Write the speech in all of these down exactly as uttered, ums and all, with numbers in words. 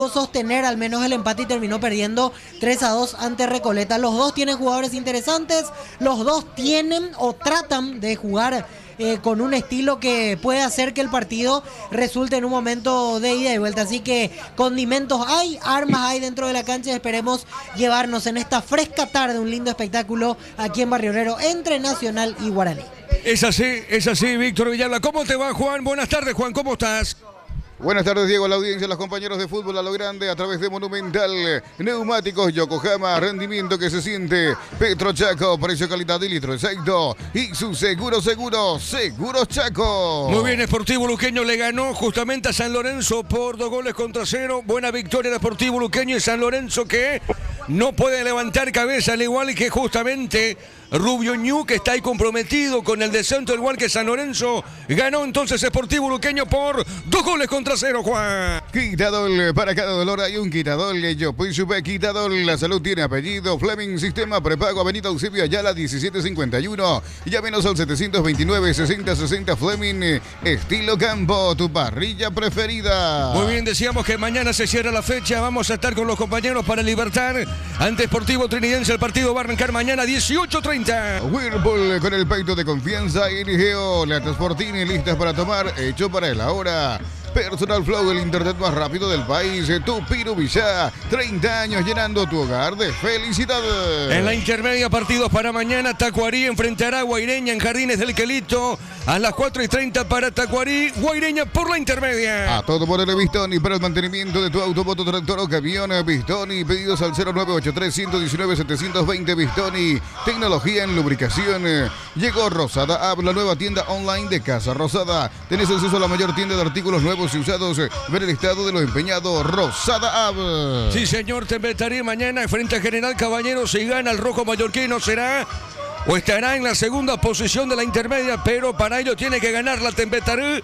sostener al menos el empate y terminó perdiendo tres a dos ante Recoleta. Los dos tienen jugadores interesantes, los dos tienen o tratan de jugar eh, con un estilo que puede hacer que el partido resulte en un momento de ida y vuelta. Así que condimentos hay, armas hay dentro de la cancha y esperemos llevarnos en esta fresca tarde un lindo espectáculo aquí en Barrio Obrero entre Nacional y Guaraní. Es así, es así, Víctor Villalba. ¿Cómo te va, Juan? Buenas tardes, Juan, ¿cómo estás? Buenas tardes, Diego, a la audiencia, a los compañeros de fútbol a lo grande a través de Monumental. Neumáticos Yokohama, rendimiento que se siente. Petro Chaco, precio, calidad y litro exacto. Y su seguro, seguro, Seguros Chaco. Muy bien, Sportivo Luqueño le ganó justamente a San Lorenzo por dos goles contra cero. Buena victoria de Sportivo Luqueño y San Lorenzo que no puede levantar cabeza, al igual que justamente Rubio Ñu, que está ahí comprometido con el descenso, al igual que San Lorenzo. Ganó entonces Sportivo Luqueño por dos goles contra cero, Juan. Quitadol, para cada dolor hay un Quitadol. Yo pues supe Quitadol, la salud tiene apellido. Fleming, sistema prepago, Avenida Eusebio Ayala, diecisiete cincuenta y uno. Llámenos al setecientos veintinueve, sesenta sesenta. Fleming, estilo campo, tu parrilla preferida. Muy bien, decíamos que mañana se cierra la fecha. Vamos a estar con los compañeros para Libertar ante Sportivo Trinidense. El partido va a arrancar mañana dieciocho treinta. Whirlpool, con el peito de confianza, eligió la Transportini, listas para tomar, hecho para el ahora. Personal Flow, el internet más rápido del país. Tupiru Villá, treinta años llenando tu hogar de felicidad. En la intermedia, partidos para mañana. Tacuarí enfrentará a Guaireña en Jardines del Quelito a las cuatro y treinta para Tacuarí. Guaireña por la intermedia. A todo por el Bistoni para el mantenimiento de tu auto, moto, tractor o camión. Bistoni, pedidos al cero nueve ocho tres, uno uno nueve, siete dos cero. Bistoni, tecnología en lubricación. Llegó Rosada App, la nueva tienda online de Casa Rosada. Tenés acceso a la mayor tienda de artículos nuevos y usados. Ver el estado de lo empeñado. Rosada App. Sí, señor, te invitaré mañana frente a General Caballero. Si gana el rojo mallorquino será o estará en la segunda posición de la intermedia, pero para ello tiene que ganar la Tembetarú.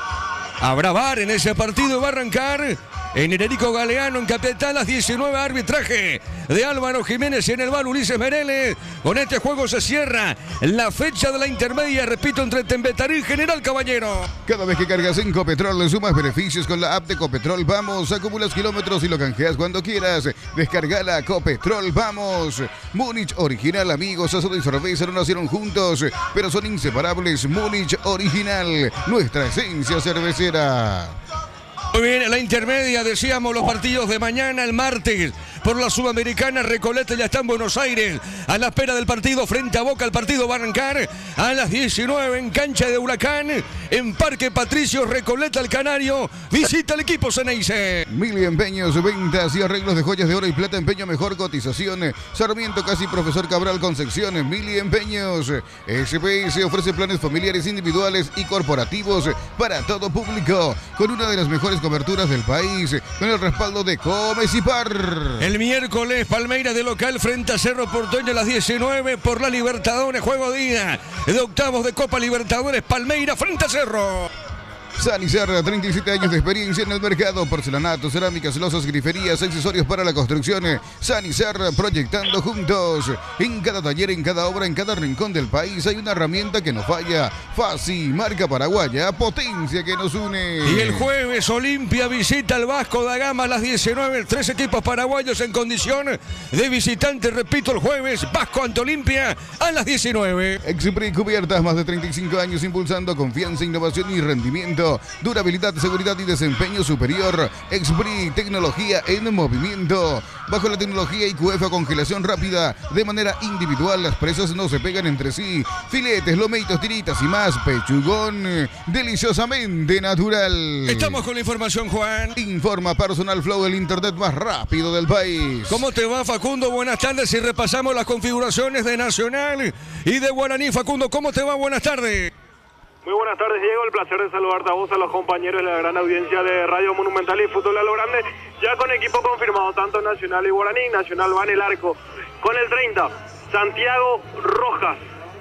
Habrá V A R en ese partido. Va a arrancar en Enerico Galeano, en Capital, las diecinueve, arbitraje de Álvaro Jiménez, y en el V A R Ulises Mereles. Con este juego se cierra la fecha de la intermedia, repito, entre Tembetarí y General Caballero. Cada vez que cargas en Copetrol, le sumas beneficios con la app de Copetrol. Vamos, acumulas kilómetros y lo canjeas cuando quieras. Descargala, Copetrol, vamos. Múnich Original, amigos, asado y cerveza no nacieron juntos, pero son inseparables. Múnich Original, nuestra esencia cervecera. Muy bien, la intermedia, decíamos los partidos de mañana, el martes, por la Sudamericana. Recoleta ya está en Buenos Aires, a la espera del partido frente a Boca. El partido va a arrancar a las diecinueve en cancha de Huracán, en Parque Patricio. Recoleta, el Canario, visita al equipo Ceneice. Mil empeños, ventas y arreglos de joyas de oro y plata, empeño mejor cotización. Sarmiento, casi Profesor Cabral, Concepción. Mil empeños. S P S ofrece planes familiares, individuales y corporativos para todo público, con una de las mejores coberturas del país, con el respaldo de Comecipar. El miércoles, Palmeiras de local frente a Cerro Porteño a las diecinueve por la Libertadores, juego día de octavos de Copa Libertadores, Palmeiras frente a Cerro. Sanizar, treinta y siete años de experiencia en el mercado. Porcelanato, cerámicas, losas, griferías, accesorios para la construcción. Sanizar, proyectando juntos. En cada taller, en cada obra, en cada rincón del país hay una herramienta que no falla. Fácil, marca paraguaya, potencia que nos une. Y el jueves, Olimpia visita al Vasco da Gama a las diecinueve. Tres equipos paraguayos en condición de visitante. Repito, el jueves, Vasco ante Olimpia a las diecinueve. Expri Cubiertas, más de treinta y cinco años impulsando confianza, innovación y rendimiento. Durabilidad, seguridad y desempeño superior. Expri, tecnología en movimiento. Bajo la tecnología I Q F, congelación rápida de manera individual. Las presas no se pegan entre sí. Filetes, lomeitos, tiritas y más. Pechugón, deliciosamente natural. Estamos con la información, Juan. Informa Personal Flow, el internet más rápido del país. ¿Cómo te va, Facundo? Buenas tardes. Y repasamos las configuraciones de Nacional y de Guaraní. Facundo, ¿cómo te va? Buenas tardes. Muy buenas tardes, Diego. El placer de saludarte a vos, a los compañeros de la gran audiencia de Radio Monumental y Fútbol a lo Grande. Ya con equipo confirmado, tanto Nacional y Guaraní. Nacional va en el arco con el treinta, Santiago Rojas.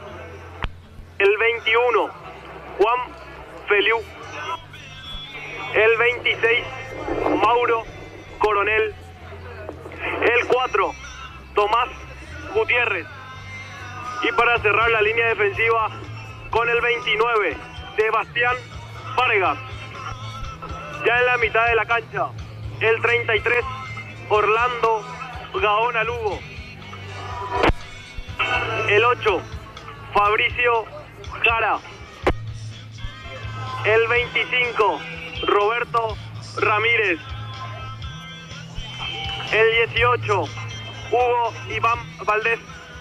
El veintiuno, Juan Feliu. El veintiséis, Mauro Coronel. El cuatro, Tomás Gutiérrez. Y para cerrar la línea defensiva, con el veintinueve, Sebastián Vargas. Ya en la mitad de la cancha, El treinta y tres, Orlando Gaona Lugo. El ocho, Fabricio Jara. El veinticinco, Roberto Ramírez. El dieciocho, Hugo Iván Valdés.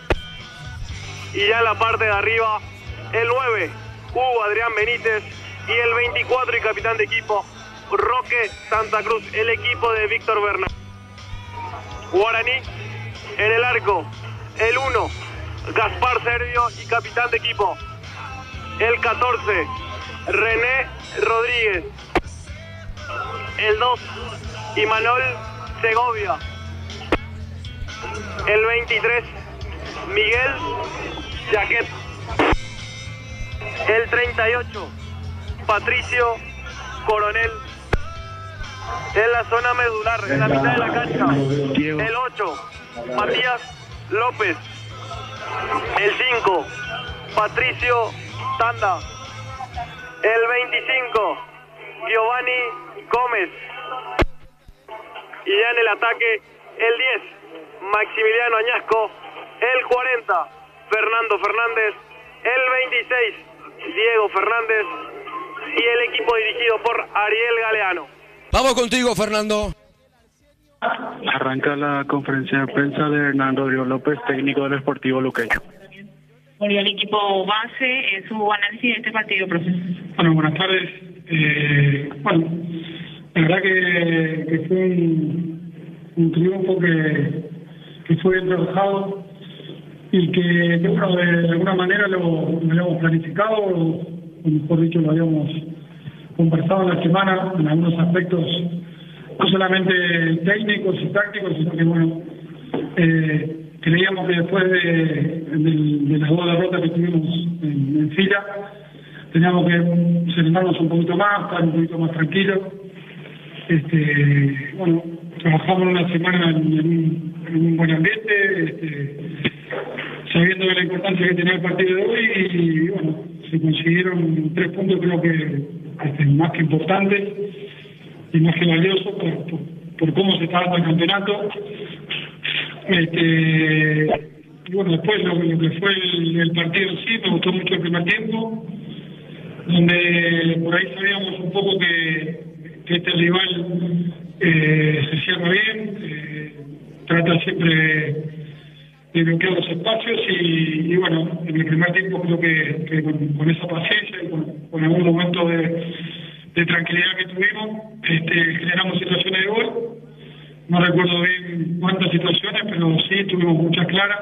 Y ya en la parte de arriba, el nueve, Hugo Adrián Benítez. Y el veinticuatro y capitán de equipo, Roque Santa Cruz, el equipo de Víctor Bernal. Guaraní en el arco, el uno, Gaspar Servio y capitán de equipo. El catorce, René Rodríguez. El dos, Imanol Segovia. El veintitrés, Miguel Jaquet. El treinta y ocho, Patricio Coronel. En la zona medular, en la mitad de la cancha, el ocho, Matías López. El cinco, Patricio Tanda. El veinticinco, Giovanni Gómez. Y ya en el ataque, el diez, Maximiliano Añasco. El cuarenta, Fernando Fernández. El veintiséis, Diego Fernández. Y el equipo dirigido por Ariel Galeano. Vamos contigo, Fernando. Arranca la conferencia de prensa de Hernán Rodrigo López, técnico del Sportivo Luqueño. Volvió el equipo base, en su análisis de este partido, profesor. Bueno, buenas tardes. Eh, bueno, la verdad que, que fue un, un triunfo que, que fue bien trabajado y que, que bueno, de, de alguna manera lo, lo habíamos planificado, o mejor dicho, lo habíamos conversado en la semana en algunos aspectos no solamente técnicos y tácticos, sino que bueno, eh, creíamos que después de, de, de las dos derrotas que tuvimos en, en fila, teníamos que serenarnos un poquito más, estar un poquito más tranquilos. Este, bueno, trabajamos una semana en, en, un, en un buen ambiente, este, sabiendo de la importancia que tenía el partido de hoy, y, y bueno, se consiguieron tres puntos, creo que este, más que importantes y más que valiosos por, por, por cómo se está dando el campeonato. Este, y bueno, después lo, lo que fue el, el partido en sí, me gustó mucho el primer tiempo, donde por ahí sabíamos un poco que, que este rival eh, se cierra bien, eh, trata siempre de bloquear los espacios y, y bueno, en el primer tiempo creo que, que con, con esa paciencia y con, con algún momento de, de tranquilidad que tuvimos, este, generamos situaciones de gol. No recuerdo bien cuántas situaciones, pero sí tuvimos muchas claras.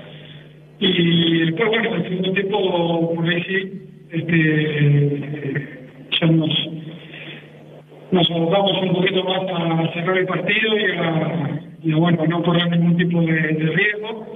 Y después, bueno, en el segundo tiempo, por ahí sí, este, ya nos, nos abocamos un poquito más a cerrar el partido y a, y a bueno, no correr ningún tipo de, de riesgo.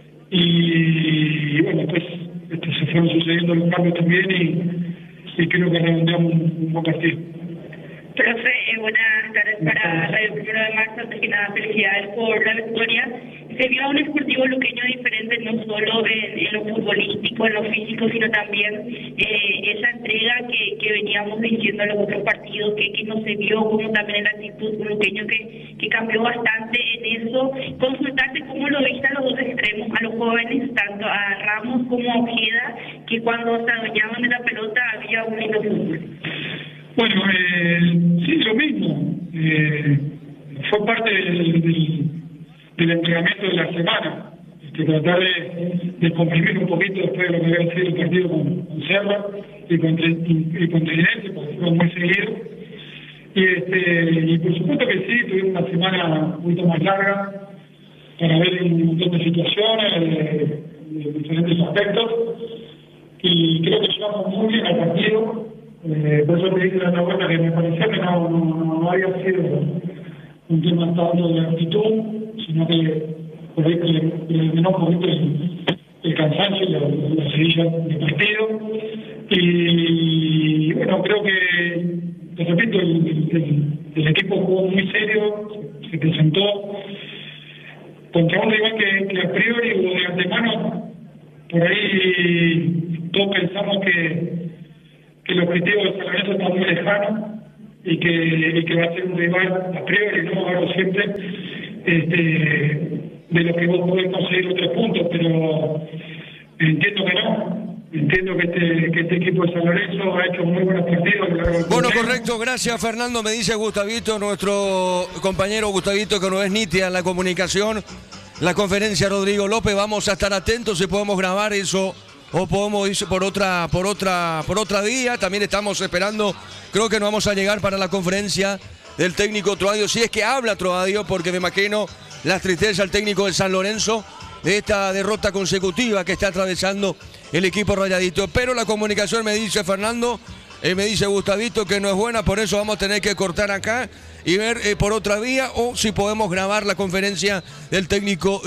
Y, y bueno, pues este, se fueron sucediendo los cambios también y, y creo que redondeamos un, un buen partido. Profe, eh, buenas tardes para Radio Primero de Marzo. Antes que nada, felicidades por la victoria. Se vio a un Sportivo Luqueño diferente, no solo en, en lo futbolístico, en lo físico, sino también eh, esa entrega que, que veníamos diciendo en los otros partidos, que, que no se vio, como también en la actitud Luqueño, que, que cambió bastante en eso. Consultarte cómo lo viste a los dos extremos, a los jóvenes, tanto a Ramos como a Ojeda, que cuando se adueñaban de la pelota había un lindo fútbol. Bueno, eh, sí, lo mismo. Eh, fue parte del, del, del entrenamiento de la semana. Este, tratar de, de comprimir un poquito después de lo que había sido el partido con, con Serra y con, y, y con Trinense, porque fue muy seguido. Y, este, y por supuesto que sí, tuvimos una semana un poquito más larga para ver un montón de situaciones, de, de diferentes aspectos. Y creo que llevamos muy bien al partido. Eh, por eso te dije la otra vuelta que me parecía que no, no, no había sido un tema tanto de actitud, sino que por ahí que le, le eliminó un poquito el, el cansancio y la, la seguilla del partido. Y bueno, creo que, te repito, el, el, el equipo jugó muy serio, se presentó contra un rival que, que a priori o de antemano, por ahí todos pensamos que que el objetivo de San Lorenzo está muy lejano y que, y que va a ser un rival a priori, no algo siempre, este, de lo que vos podés conseguir los tres puntos, pero entiendo que no. Entiendo que este, que este equipo de San Lorenzo ha hecho muy buenos partidos. Bueno, correcto, gracias Fernando, me dice Gustavito, nuestro compañero Gustavito, que no es nítida en la comunicación, la conferencia Rodrigo López, vamos a estar atentos si podemos grabar eso o podemos ir por otra, por otra, por otra vía. También estamos esperando, creo que no vamos a llegar para la conferencia del técnico Troadio, si es que habla Troadio, porque me imagino la tristeza al técnico de San Lorenzo de esta derrota consecutiva que está atravesando el equipo rayadito. Pero la comunicación me dice Fernando, eh, me dice Gustavito que no es buena, por eso vamos a tener que cortar acá y ver eh, por otra vía o si podemos grabar la conferencia del técnico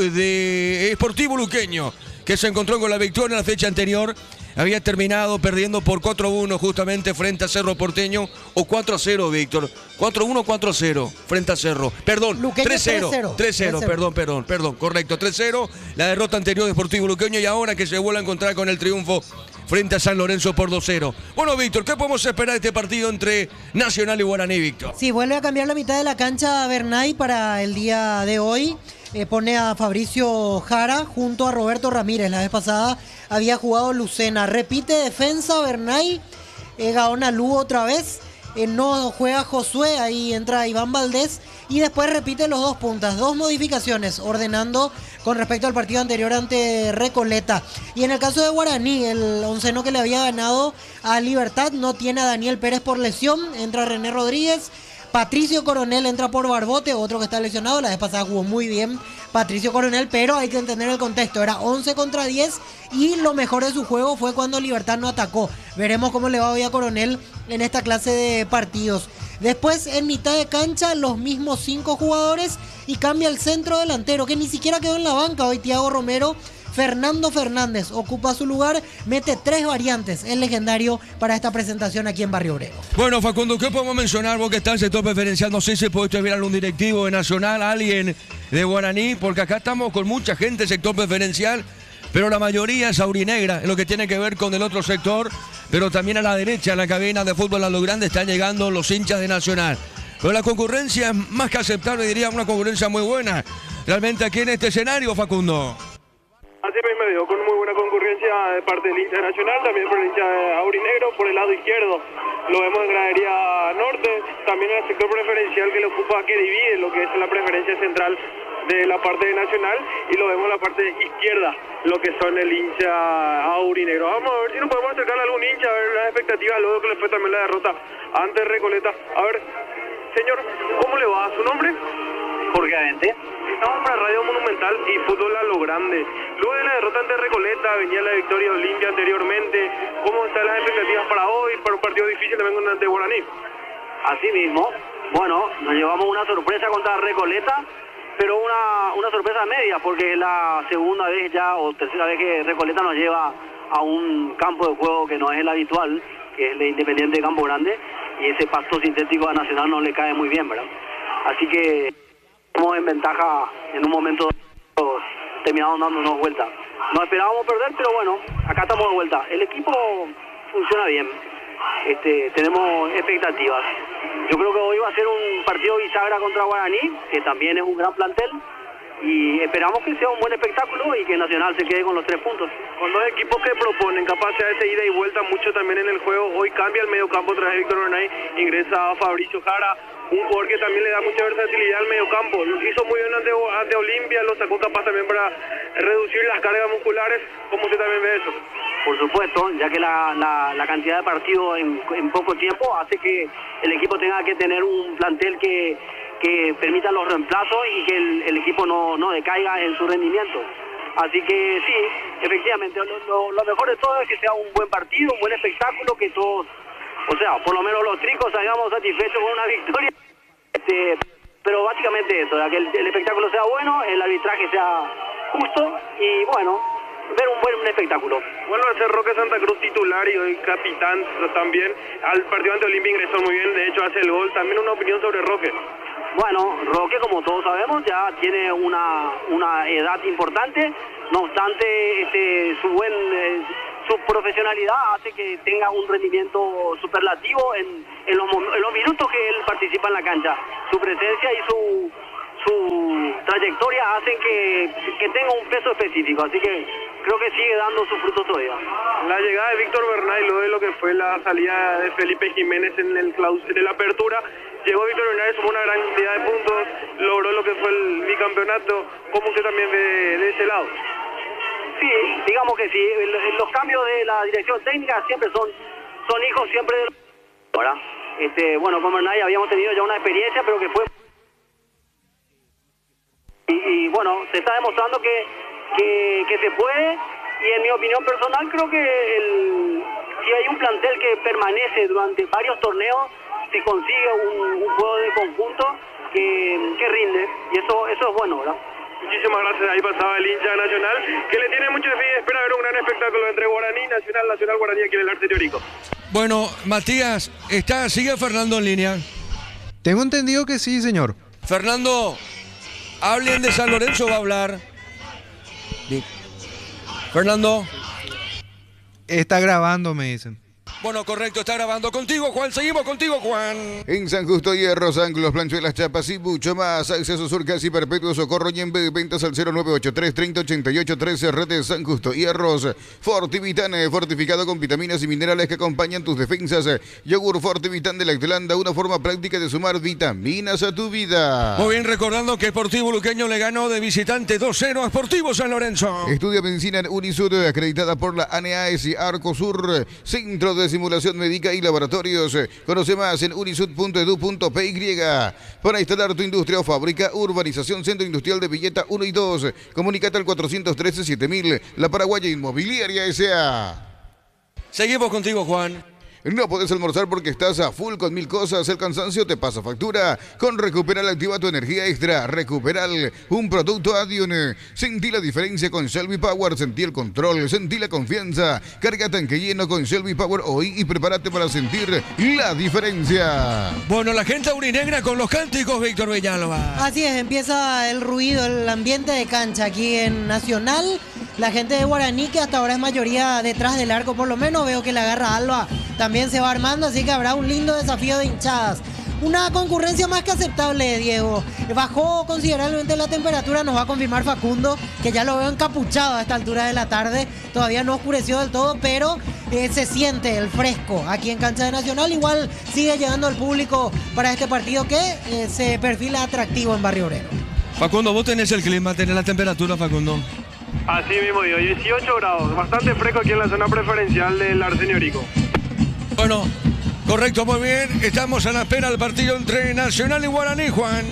de Sportivo Luqueño, que se encontró con la victoria en la fecha anterior. Había terminado perdiendo por cuatro a uno justamente frente a Cerro Porteño, o cuatro a cero, Víctor. cuatro a uno, cuatro a cero frente a Cerro. Perdón, tres a cero. tres a cero, perdón, perdón, perdón, correcto. tres a cero, la derrota anterior de Sportivo Luqueño y ahora que se vuelve a encontrar con el triunfo frente a San Lorenzo por dos a cero. Bueno, Víctor, ¿qué podemos esperar de este partido entre Nacional y Guaraní, Víctor? Sí, vuelve a cambiar la mitad de la cancha Bernay para el día de hoy. Eh, pone a Fabricio Jara junto a Roberto Ramírez. La vez pasada había jugado Lucena. Repite defensa Bernay. Eh, Gaona Lu otra vez. Eh, no juega Josué. Ahí entra Iván Valdés. Y después repite los dos puntas. Dos modificaciones ordenando con respecto al partido anterior ante Recoleta. Y en el caso de Guaraní, el onceno que le había ganado a Libertad no tiene a Daniel Pérez por lesión. Entra René Rodríguez. Patricio Coronel entra por Barbote, otro que está lesionado. La vez pasada jugó muy bien Patricio Coronel, pero hay que entender el contexto. Era once contra diez y lo mejor de su juego fue cuando Libertad no atacó. Veremos cómo le va hoy a Coronel en esta clase de partidos. Después, en mitad de cancha, los mismos cinco jugadores y cambia el centro delantero, que ni siquiera quedó en la banca hoy Thiago Romero. Fernando Fernández ocupa su lugar, mete tres variantes, el legendario, para esta presentación aquí en Barrio Obrero. Bueno, Facundo, ¿qué podemos mencionar? Vos que estás en el sector preferencial, no sé si pudiste ver a algún directivo de Nacional, alguien de Guaraní, porque acá estamos con mucha gente del sector preferencial, pero la mayoría es aurinegra, en lo que tiene que ver con el otro sector, pero también a la derecha, en la cabina de fútbol a lo grande, están llegando los hinchas de Nacional. Pero la concurrencia es más que aceptable, diría, una concurrencia muy buena. Realmente aquí en este escenario, Facundo. Así mismo dio, con muy buena concurrencia de parte del hincha nacional, también por el hincha aurinegro, por el lado izquierdo. Lo vemos en gradería norte, también en el sector preferencial que lo ocupa, que divide lo que es la preferencia central de la parte de Nacional, y lo vemos en la parte izquierda, lo que son el hincha aurinegro. Vamos a ver si nos podemos acercar a algún hincha, a ver las expectativas, luego que le fue también la derrota ante Recoleta. A ver, señor, ¿cómo le va? ¿Su nombre? Jorge Avente. Estamos para Radio Monumental y Fútbol a lo Grande. Luego de la derrota ante Recoleta, venía la victoria de Olimpia anteriormente. ¿Cómo están las expectativas para hoy, para un partido difícil también con ante Guaraní? Así mismo, bueno, nos llevamos una sorpresa contra Recoleta, pero una, una sorpresa media, porque es la segunda vez ya, o tercera vez que Recoleta nos lleva a un campo de juego que no es el habitual, que es el de Independiente de Campo Grande, y ese pasto sintético a Nacional no le cae muy bien, ¿verdad? Así que estamos en ventaja en un momento, terminamos dándonos vuelta. No esperábamos perder, pero bueno, acá estamos de vuelta. El equipo funciona bien, este, tenemos expectativas. Yo creo que hoy va a ser un partido bisagra contra Guaraní, que también es un gran plantel, y esperamos que sea un buen espectáculo y que Nacional se quede con los tres puntos. Con dos equipos que proponen capacidad de ida y vuelta mucho también en el juego, hoy cambia el medio campo tras Víctor Bernay, ingresa a Fabricio Jara, un jugador que también le da mucha versatilidad al medio campo. Lo hizo muy bien ante, ante Olimpia, lo sacó capaz también para reducir las cargas musculares. ¿Cómo usted también ve eso? Por supuesto, ya que la, la, la cantidad de partidos en, en poco tiempo hace que el equipo tenga que tener un plantel que, que permita los reemplazos y que el, el equipo no, no decaiga en su rendimiento. Así que sí, efectivamente, lo, lo, lo mejor de todo es que sea un buen partido, un buen espectáculo, que todos, o sea, por lo menos los tricos salgamos satisfechos con una victoria. Este, pero básicamente eso, que el, el espectáculo sea bueno, el arbitraje sea justo y bueno, ver un buen un espectáculo. Bueno, al ser Roque Santa Cruz titular y hoy capitán también, al partido ante Olimpia ingresó muy bien, de hecho hace el gol. También una opinión sobre Roque. Bueno, Roque, como todos sabemos, ya tiene una, una edad importante, no obstante, este, su buen... Eh, su profesionalidad hace que tenga un rendimiento superlativo en, en, los, en los minutos que él participa en la cancha. Su presencia y su, su trayectoria hacen que, que tenga un peso específico, así que creo que sigue dando sus frutos todavía. La llegada de Víctor Bernal y luego de lo que fue la salida de Felipe Jiménez en el claus en la apertura, llegó Víctor Bernal, sumó una gran cantidad de puntos, logró lo que fue el bicampeonato. ¿Cómo que también de, de ese lado? Sí, digamos que sí. Los cambios de la dirección técnica siempre son, son hijos siempre de... ¿verdad? Este, bueno, con Bernal habíamos tenido ya una experiencia, pero que fue... Y, y bueno, se está demostrando que, que, que se puede, y en mi opinión personal creo que el, si hay un plantel que permanece durante varios torneos, se consigue un, un juego de conjunto que, que rinde, y eso, eso es bueno, ¿verdad? Muchísimas gracias. Ahí pasaba el hincha Nacional, que le tiene mucho fe y espera ver un gran espectáculo entre Guaraní, Nacional, Nacional, Guaraní aquí en el Arte Teórico. Bueno, Matías, está, sigue Fernando en línea. Tengo entendido que sí, señor. Fernando, hablen de San Lorenzo, va a hablar. Fernando. Está grabando, me dicen. Bueno, correcto, está grabando contigo, Juan. Seguimos contigo, Juan. En San Justo, hierros, ángulos, planchuelas, chapas y mucho más. Acceso sur casi perpetuo, socorro y en vez ventas al cero nueve ocho tres, treinta, ochenta y ocho, trece. Red de San Justo, hierros. Fortivitan, fortificado con vitaminas y minerales que acompañan tus defensas. Yogur Fortivitan de Lactelanda, una forma práctica de sumar vitaminas a tu vida. Muy bien, recordando que Sportivo Luqueño le ganó de visitante dos cero a Sportivo San Lorenzo. Estudia medicina en Unisud, acreditada por la A N A S y Arcosur, Centro de Simulación Médica y Laboratorios. Conoce más en unisud punto edu punto p y. Para instalar tu industria o fábrica, Urbanización Centro Industrial de Villeta uno y dos. Comunicate al cuatrocientos trece, siete mil. La Paraguaya Inmobiliaria S A. Seguimos contigo, Juan. No podés almorzar porque estás a full con mil cosas. El cansancio te pasa factura. Con Recuperal activa tu energía extra. Recuperal, un producto Adion. Sentí la diferencia con Shelby Power. Sentí el control, sentí la confianza. Carga tanque lleno con Shelby Power hoy y prepárate para sentir la diferencia. Bueno, la gente aurinegra con los cánticos, Víctor Villalba. Así es, empieza el ruido, el ambiente de cancha aquí en Nacional. La gente de Guaraní, que hasta ahora es mayoría detrás del arco, por lo menos veo que la garra Alba también se va armando, así que habrá un lindo desafío de hinchadas. Una concurrencia más que aceptable, Diego. Bajó considerablemente la temperatura, nos va a confirmar Facundo, que ya lo veo encapuchado a esta altura de la tarde. Todavía no oscureció del todo, pero eh, se siente el fresco aquí en Cancha de Nacional. Igual sigue llegando el público para este partido que eh, se perfila atractivo en Barrio Obrero. Facundo, vos tenés el clima, tenés la temperatura, Facundo. Así mismo, digo, dieciocho grados, bastante fresco aquí en la zona preferencial del Arsenio Rico. Bueno, correcto, muy bien. Estamos a la espera del partido entre Nacional y Guaraní, Juan.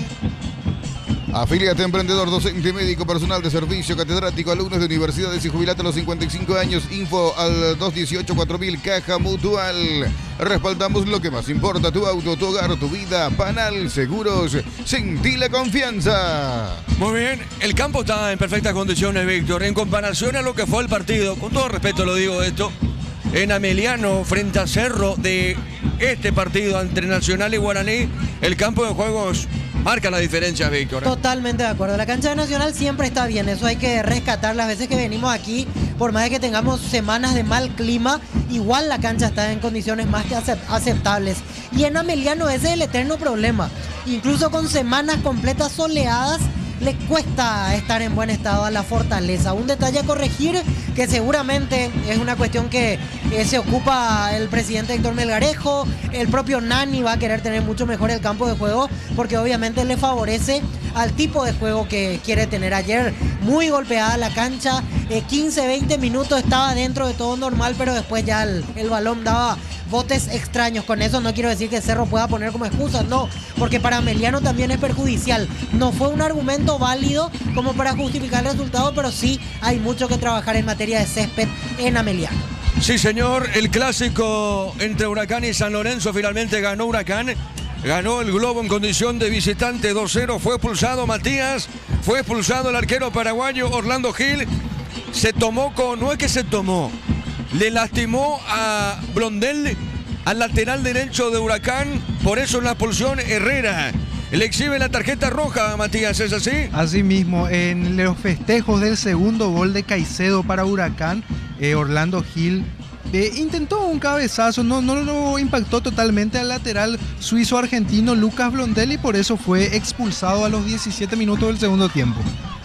Afíliate, emprendedor, docente, médico, personal de servicio, catedrático, alumnos de universidades y jubilate a los cincuenta y cinco años. Info al dos dieciocho cuatro mil, Caja Mutual. Respaldamos lo que más importa, tu auto, tu hogar, tu vida. Panal Seguros, sentí la confianza. Muy bien, el campo está en perfectas condiciones, Víctor. En comparación a lo que fue el partido, con todo respeto lo digo esto, en Ameliano, frente a Cerro, de este partido entre Nacional y Guaraní, el campo de juegos marca la diferencia, Víctor. Totalmente de acuerdo. La cancha de Nacional siempre está bien, eso hay que rescatar. Las veces que venimos aquí, por más de que tengamos semanas de mal clima, igual la cancha está en condiciones más que aceptables. Y en Ameliano ese es el eterno problema. Incluso con semanas completas soleadas, le cuesta estar en buen estado a la Fortaleza. Un detalle a corregir, que seguramente es una cuestión que eh, se ocupa el presidente Héctor Melgarejo. El propio Nani va a querer tener mucho mejor el campo de juego, porque obviamente le favorece al tipo de juego que quiere tener. Ayer muy golpeada la cancha, eh, quince, veinte minutos estaba dentro de todo normal, pero después ya el, el balón daba botes extraños. Con eso no quiero decir que Cerro pueda poner como excusa, no, porque para Ameliano también es perjudicial. No fue un argumento válido como para justificar el resultado, pero sí hay mucho que trabajar en materia de césped en Ameliano. Sí, señor, el clásico entre Huracán y San Lorenzo finalmente ganó Huracán. Ganó el Globo en condición de visitante dos cero. Fue expulsado Matías, fue expulsado el arquero paraguayo Orlando Gil. Se tomó con, no es que se tomó, le lastimó a Blondel, al lateral derecho de Huracán. Por eso en la expulsión Herrera le exhibe la tarjeta roja, Matías, ¿es así? Así mismo, en los festejos del segundo gol de Caicedo para Huracán, eh, Orlando Gil eh, intentó un cabezazo, no, no lo impactó totalmente al lateral suizo-argentino Lucas Blondelli, y por eso fue expulsado a los diecisiete minutos del segundo tiempo.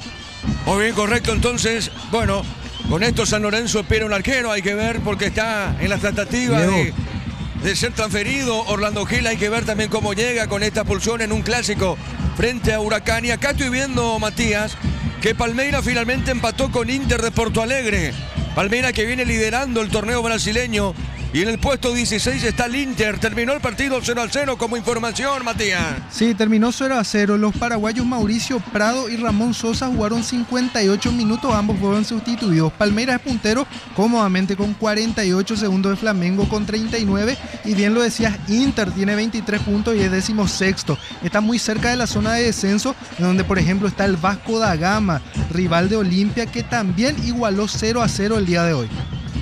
Muy bien, correcto. Entonces, bueno, con esto San Lorenzo espera un arquero, hay que ver porque está en la tratativa de, de ser transferido. Orlando Gil, hay que ver también cómo llega con esta expulsión en un clásico frente a Huracán. Y acá estoy viendo, Matías, que Palmeiras finalmente empató con Inter de Porto Alegre. Palmeiras que viene liderando el torneo brasileño. Y en el puesto dieciséis está el Inter. Terminó el partido cero a cero como información, Matías. Sí, terminó cero a cero. Los paraguayos Mauricio Prado y Ramón Sosa jugaron cincuenta y ocho minutos. Ambos fueron sustituidos. Palmeiras es puntero cómodamente con cuarenta y ocho segundos de Flamengo con treinta y nueve. Y bien lo decías, Inter tiene veintitrés puntos y es décimo sexto. Está muy cerca de la zona de descenso, en donde por ejemplo está el Vasco da Gama, rival de Olimpia, que también igualó cero a cero el día de hoy.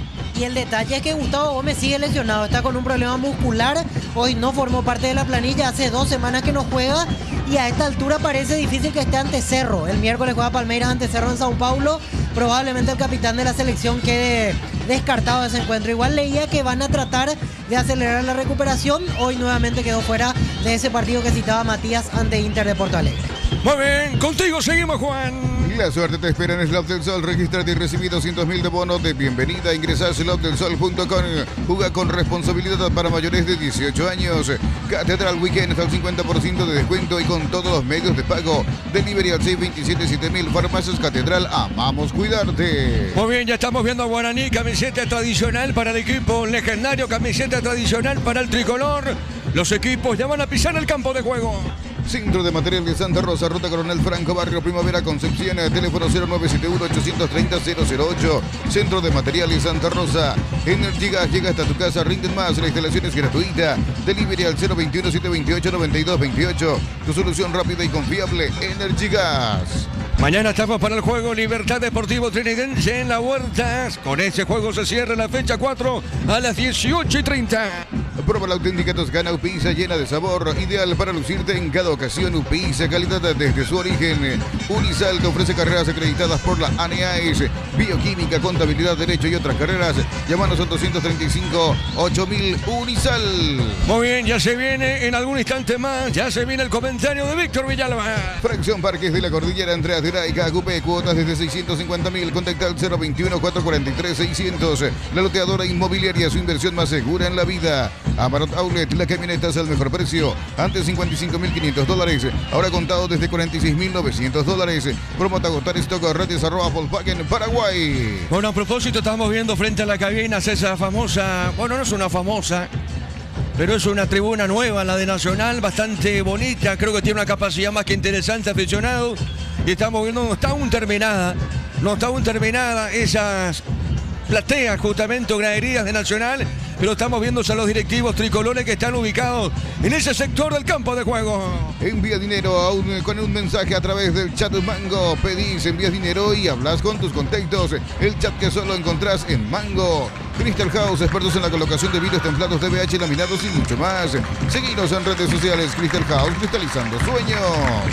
Y el detalle es que Gustavo Gómez sigue lesionado, está con un problema muscular, hoy no formó parte de la planilla, hace dos semanas que no juega y a esta altura parece difícil que esté ante Cerro. El miércoles juega Palmeiras ante Cerro en Sao Paulo, probablemente el capitán de la selección quede descartado de ese encuentro. Igual leía que van a tratar de acelerar la recuperación, hoy nuevamente quedó fuera de ese partido que citaba Matías ante Inter de Porto Alegre. Muy bien, contigo seguimos, Juan. La suerte te espera en Slot del Sol. Regístrate y recibí doscientos mil de bonos de bienvenida. Ingresa a slot del sol punto com. Juega con responsabilidad para mayores de dieciocho años. Catedral Weekend al cincuenta por ciento de descuento y con todos los medios de pago. Delivery al seis dos siete siete mil. Farmacias Catedral. Amamos cuidarte. Muy bien, ya estamos viendo a Guaraní. Camiseta tradicional para el equipo legendario. Camiseta tradicional para el tricolor. Los equipos ya van a pisar el campo de juego. Centro de Material de Santa Rosa, Ruta Coronel Franco, Barrio Primavera, Concepción, teléfono cero nueve siete uno, ocho tres cero, cero cero ocho. Centro de Material de Santa Rosa. Energy Gas llega hasta tu casa, rinden más, la instalación es gratuita. Delivery al cero veintiuno, setecientos veintiocho, noventa y dos veintiocho. Tu solución rápida y confiable, Energy Gas. Mañana estamos para el juego Libertad Deportivo Trinidense en la Huerta. Con ese juego se cierra la fecha cuatro a las dieciocho y treinta. Prueba la auténtica Toscana Upisa llena de sabor, ideal para lucirte en cada ocasión. Upisa, calidad desde su origen. Unisal te ofrece carreras acreditadas por la A N E A E S, Bioquímica, Contabilidad, Derecho y otras carreras. Llámanos al doscientos treinta y cinco, ocho mil Unisal. Muy bien, ya se viene en algún instante más, ya se viene el comentario de Víctor Villalba. Fracción Parques de la Cordillera, Andreas de Uraica, Cupé, cuotas desde seiscientos cincuenta mil. Contacta al cero veintiuno, cuatrocientos cuarenta y tres, seiscientos. La loteadora inmobiliaria, su inversión más segura en la vida. Amarot Outlet, la camioneta es al mejor precio. Antes cincuenta y cinco mil quinientos dólares, ahora contado desde cuarenta y seis mil novecientos dólares. Promote agotar stock a redes arroba Volkswagen Paraguay. Bueno, a propósito, estamos viendo frente a la cabina esa famosa, bueno, no es una famosa, pero es una tribuna nueva, la de Nacional, bastante bonita, creo que tiene una capacidad más que interesante, aficionados. Y estamos viendo, no está aún terminada, no está aún terminada esas plateas justamente o graderías de Nacional, pero estamos viendo a los directivos tricolores que están ubicados en ese sector del campo de juego. Envía dinero a un, con un mensaje a través del chat Mango. Pedís, envías dinero y hablas con tus contactos. El chat que solo encontrás en Mango. Crystal House, expertos en la colocación de vidrios templados, D V H, laminados y mucho más. Seguinos en redes sociales. Crystal House, cristalizando sueños.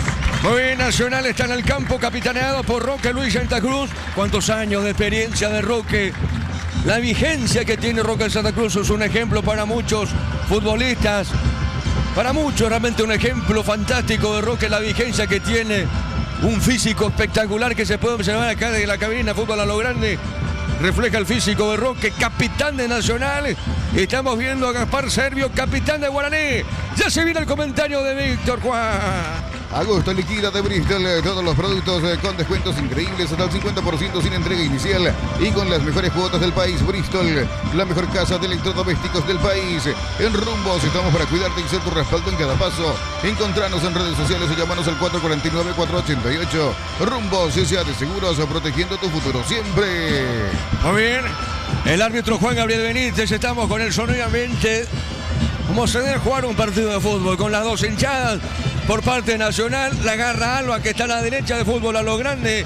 Muy bien, Nacional está en el campo, capitaneado por Roque Luis Santa Cruz. ¿Cuántos años de experiencia de Roque? La vigencia que tiene Roque Santa Cruz es un ejemplo para muchos futbolistas. Para muchos realmente un ejemplo fantástico de Roque, la vigencia que tiene. Un físico espectacular que se puede observar acá desde la cabina Fútbol a lo Grande. Refleja el físico de Roque, capitán de Nacional. Estamos viendo a Gaspar Servio, capitán de Guaraní. Ya se viene el comentario de Víctor Juan. Agosto liquida de Bristol, todos los productos con descuentos increíbles hasta el cincuenta por ciento sin entrega inicial y con las mejores cuotas del país. Bristol, la mejor casa de electrodomésticos del país. En Rumbos estamos para cuidarte y ser tu respaldo en cada paso. Encontranos en redes sociales o llamanos al cuatro cuatro nueve, cuatro ocho ocho. Rumbos, S A de Seguros, protegiendo tu futuro siempre. Muy bien, el árbitro Juan Gabriel Benítez, estamos con el sonido ambiente. Como se debe jugar un partido de fútbol con las dos hinchadas por parte Nacional, la garra Alba que está a la derecha de Fútbol a lo Grande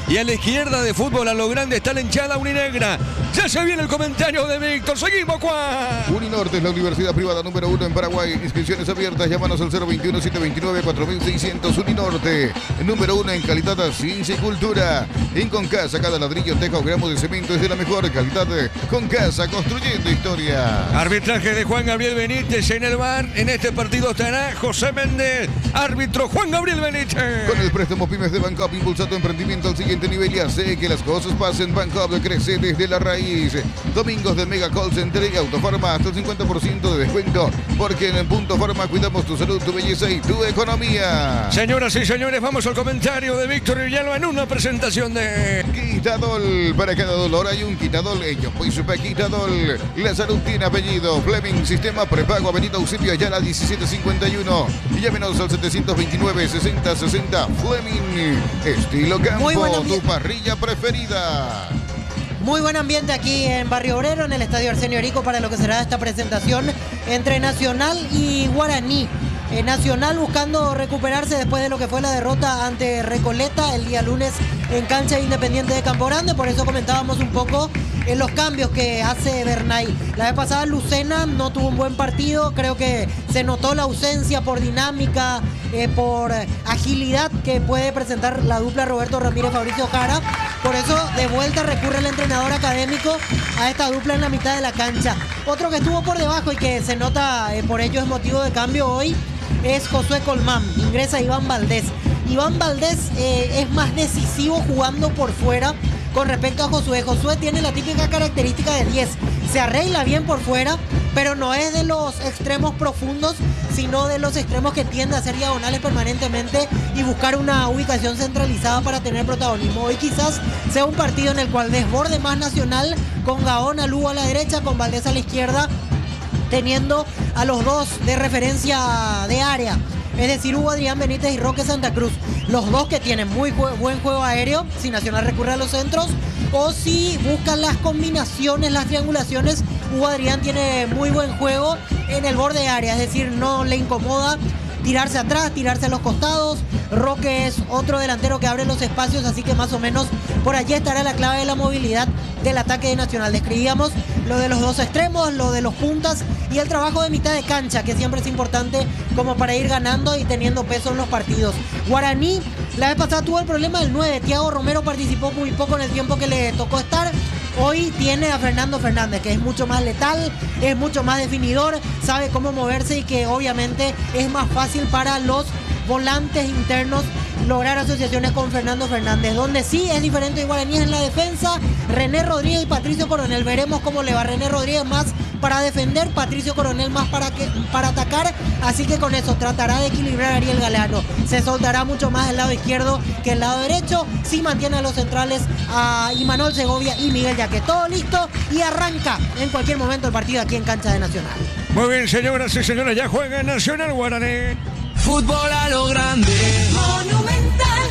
Y a la izquierda de fútbol a lo grande está la hinchada uninegra. Ya se viene el comentario de Víctor. Seguimos, Juan. Uninorte es la universidad privada número uno en Paraguay. Inscripciones abiertas. Llámanos al cero veintiuno, setecientos veintinueve, cuatro mil seiscientos. Uninorte, número uno en calidad, ciencia y cultura. En Concasa, cada ladrillo, teja o gramo de cemento es de la mejor calidad. Concasa, construyendo historia. Arbitraje de Juan Gabriel Benítez en el bar. En este partido estará José Méndez. Árbitro Juan Gabriel Benítez. Con el préstamo Pymes de Bancop, impulsa tu emprendimiento al siguiente nivel y hace que las cosas pasen. Bancop crece desde la raíz. Domingos de Mega Call Center y Autofarma hasta el cincuenta por ciento de descuento, porque en el Punto Farma cuidamos tu salud, tu belleza y tu economía. Señoras y señores, vamos al comentario de Víctor Villalba en una presentación de Quitadol. Para cada dolor hay un Quitadol. Ellos pues super Quitadol. La salud tiene apellido. Fleming, sistema prepago, Avenida Eusebio Ayala diecisiete cincuenta y uno. Y llámenos al setecientos veintinueve, sesenta sesenta. Fleming, estilo campo, tu parrilla preferida. Muy buen ambiente aquí en Barrio Obrero, en el Estadio Arsenio Erico, para lo que será esta presentación entre Nacional y Guaraní. Eh, Nacional buscando recuperarse después de lo que fue la derrota ante Recoleta el día lunes en cancha Independiente de Campo Grande. Por eso comentábamos un poco en los cambios que hace Bernay. La vez pasada Lucena no tuvo un buen partido, creo que se notó la ausencia por dinámica, eh, por agilidad que puede presentar la dupla Roberto Ramírez Fabricio Jara. Por eso de vuelta recurre el entrenador académico a esta dupla en la mitad de la cancha. Otro que estuvo por debajo y que se nota, eh, por ello es motivo de cambio hoy, es Josué Colmán. Ingresa Iván Valdés. Iván Valdés eh, es más decisivo jugando por fuera con respecto a Josué. Josué tiene la típica característica de diez. Se arregla bien por fuera, pero no es de los extremos profundos, sino de los extremos que tiende a hacer diagonales permanentemente y buscar una ubicación centralizada para tener protagonismo. Hoy quizás sea un partido en el cual desborde más Nacional, con Gaona Lugo a la derecha, con Valdés a la izquierda, teniendo a los dos de referencia de área, es decir, Hugo Adrián Benítez y Roque Santa Cruz. Los dos que tienen muy jue- buen juego aéreo, si Nacional recurre a los centros, o si buscan las combinaciones, las triangulaciones. Hugo Adrián tiene muy buen juego en el borde de área, es decir, no le incomoda tirarse atrás, tirarse a los costados. Roque es otro delantero que abre los espacios, así que más o menos por allí estará la clave de la movilidad del ataque de Nacional. Describíamos lo de los dos extremos, lo de los puntas y el trabajo de mitad de cancha, que siempre es importante como para ir ganando y teniendo peso en los partidos. Guaraní, la vez pasada tuvo el problema del nueve. Thiago Romero participó muy poco en el tiempo que le tocó estar. Hoy tiene a Fernando Fernández, que es mucho más letal, es mucho más definidor, sabe cómo moverse y que obviamente es más fácil para los volantes internos lograr asociaciones con Fernando Fernández. Donde sí es diferente de Guaraní en la defensa, René Rodríguez y Patricio Coronel. Veremos cómo le va. René Rodríguez más para defender, Patricio Coronel más para, que, para atacar, así que con eso tratará de equilibrar a Ariel Galeano. Se soltará mucho más el lado izquierdo que el lado derecho, si mantiene a los centrales a Imanol Segovia y Miguel Yaque. Todo listo y arranca en cualquier momento el partido aquí en cancha de Nacional. Muy bien, señoras y señores, ya juega Nacional Guaraní. Fútbol a lo grande. Monumental.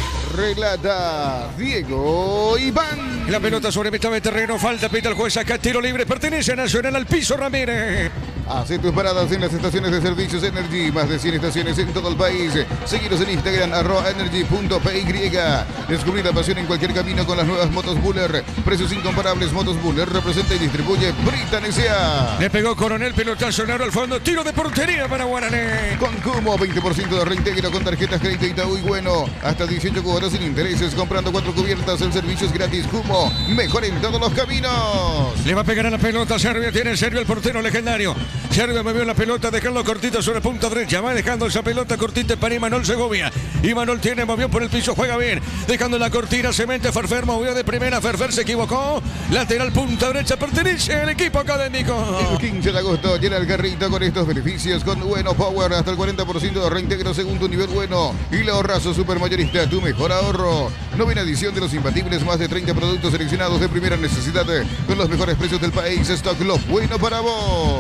Relata Diego Iván. La pelota sobre mitad de terreno, falta, pita el juez, acá tiro libre, pertenece a Nacional, al piso Ramírez. Hace tus paradas en las estaciones de servicios Energy, más de cien estaciones en todo el país. Seguiros en Instagram, arroba energy punto p y. Descubrir la pasión en cualquier camino con las nuevas motos Buller. Precios incomparables, motos Buller representa y distribuye Britan S A. Le pegó Coronel, pelotazo largo al fondo, tiro de portería para Guaraní. Con Cumo, veinte por ciento de reintegro con tarjetas crédito Itaú y Bueno. Hasta dieciocho cuotas sin intereses, comprando cuatro cubiertas, el servicio es gratis. Cumo, mejor en todos los caminos. Le va a pegar a la pelota, Servio tiene Servio, el portero legendario. Servio movió la pelota, dejando cortita sobre punta derecha. Va dejando esa pelota cortita para Imanol Segovia. Imanol tiene, movió por el piso, juega bien. Dejando la cortina, Cemente, Ferfer movió de primera. Ferfer se equivocó. Lateral punta derecha, pertenece al equipo académico. El quince de agosto llena el carrito con estos beneficios. Con Bueno Power, hasta el cuarenta por ciento de reintegro segundo nivel Bueno. Y la ahorrazo supermayorista, tu mejor ahorro. Novena edición de los imbatibles, más de treinta productos seleccionados de primera necesidad con los mejores precios del país. Stock, lo bueno para vos. La pelota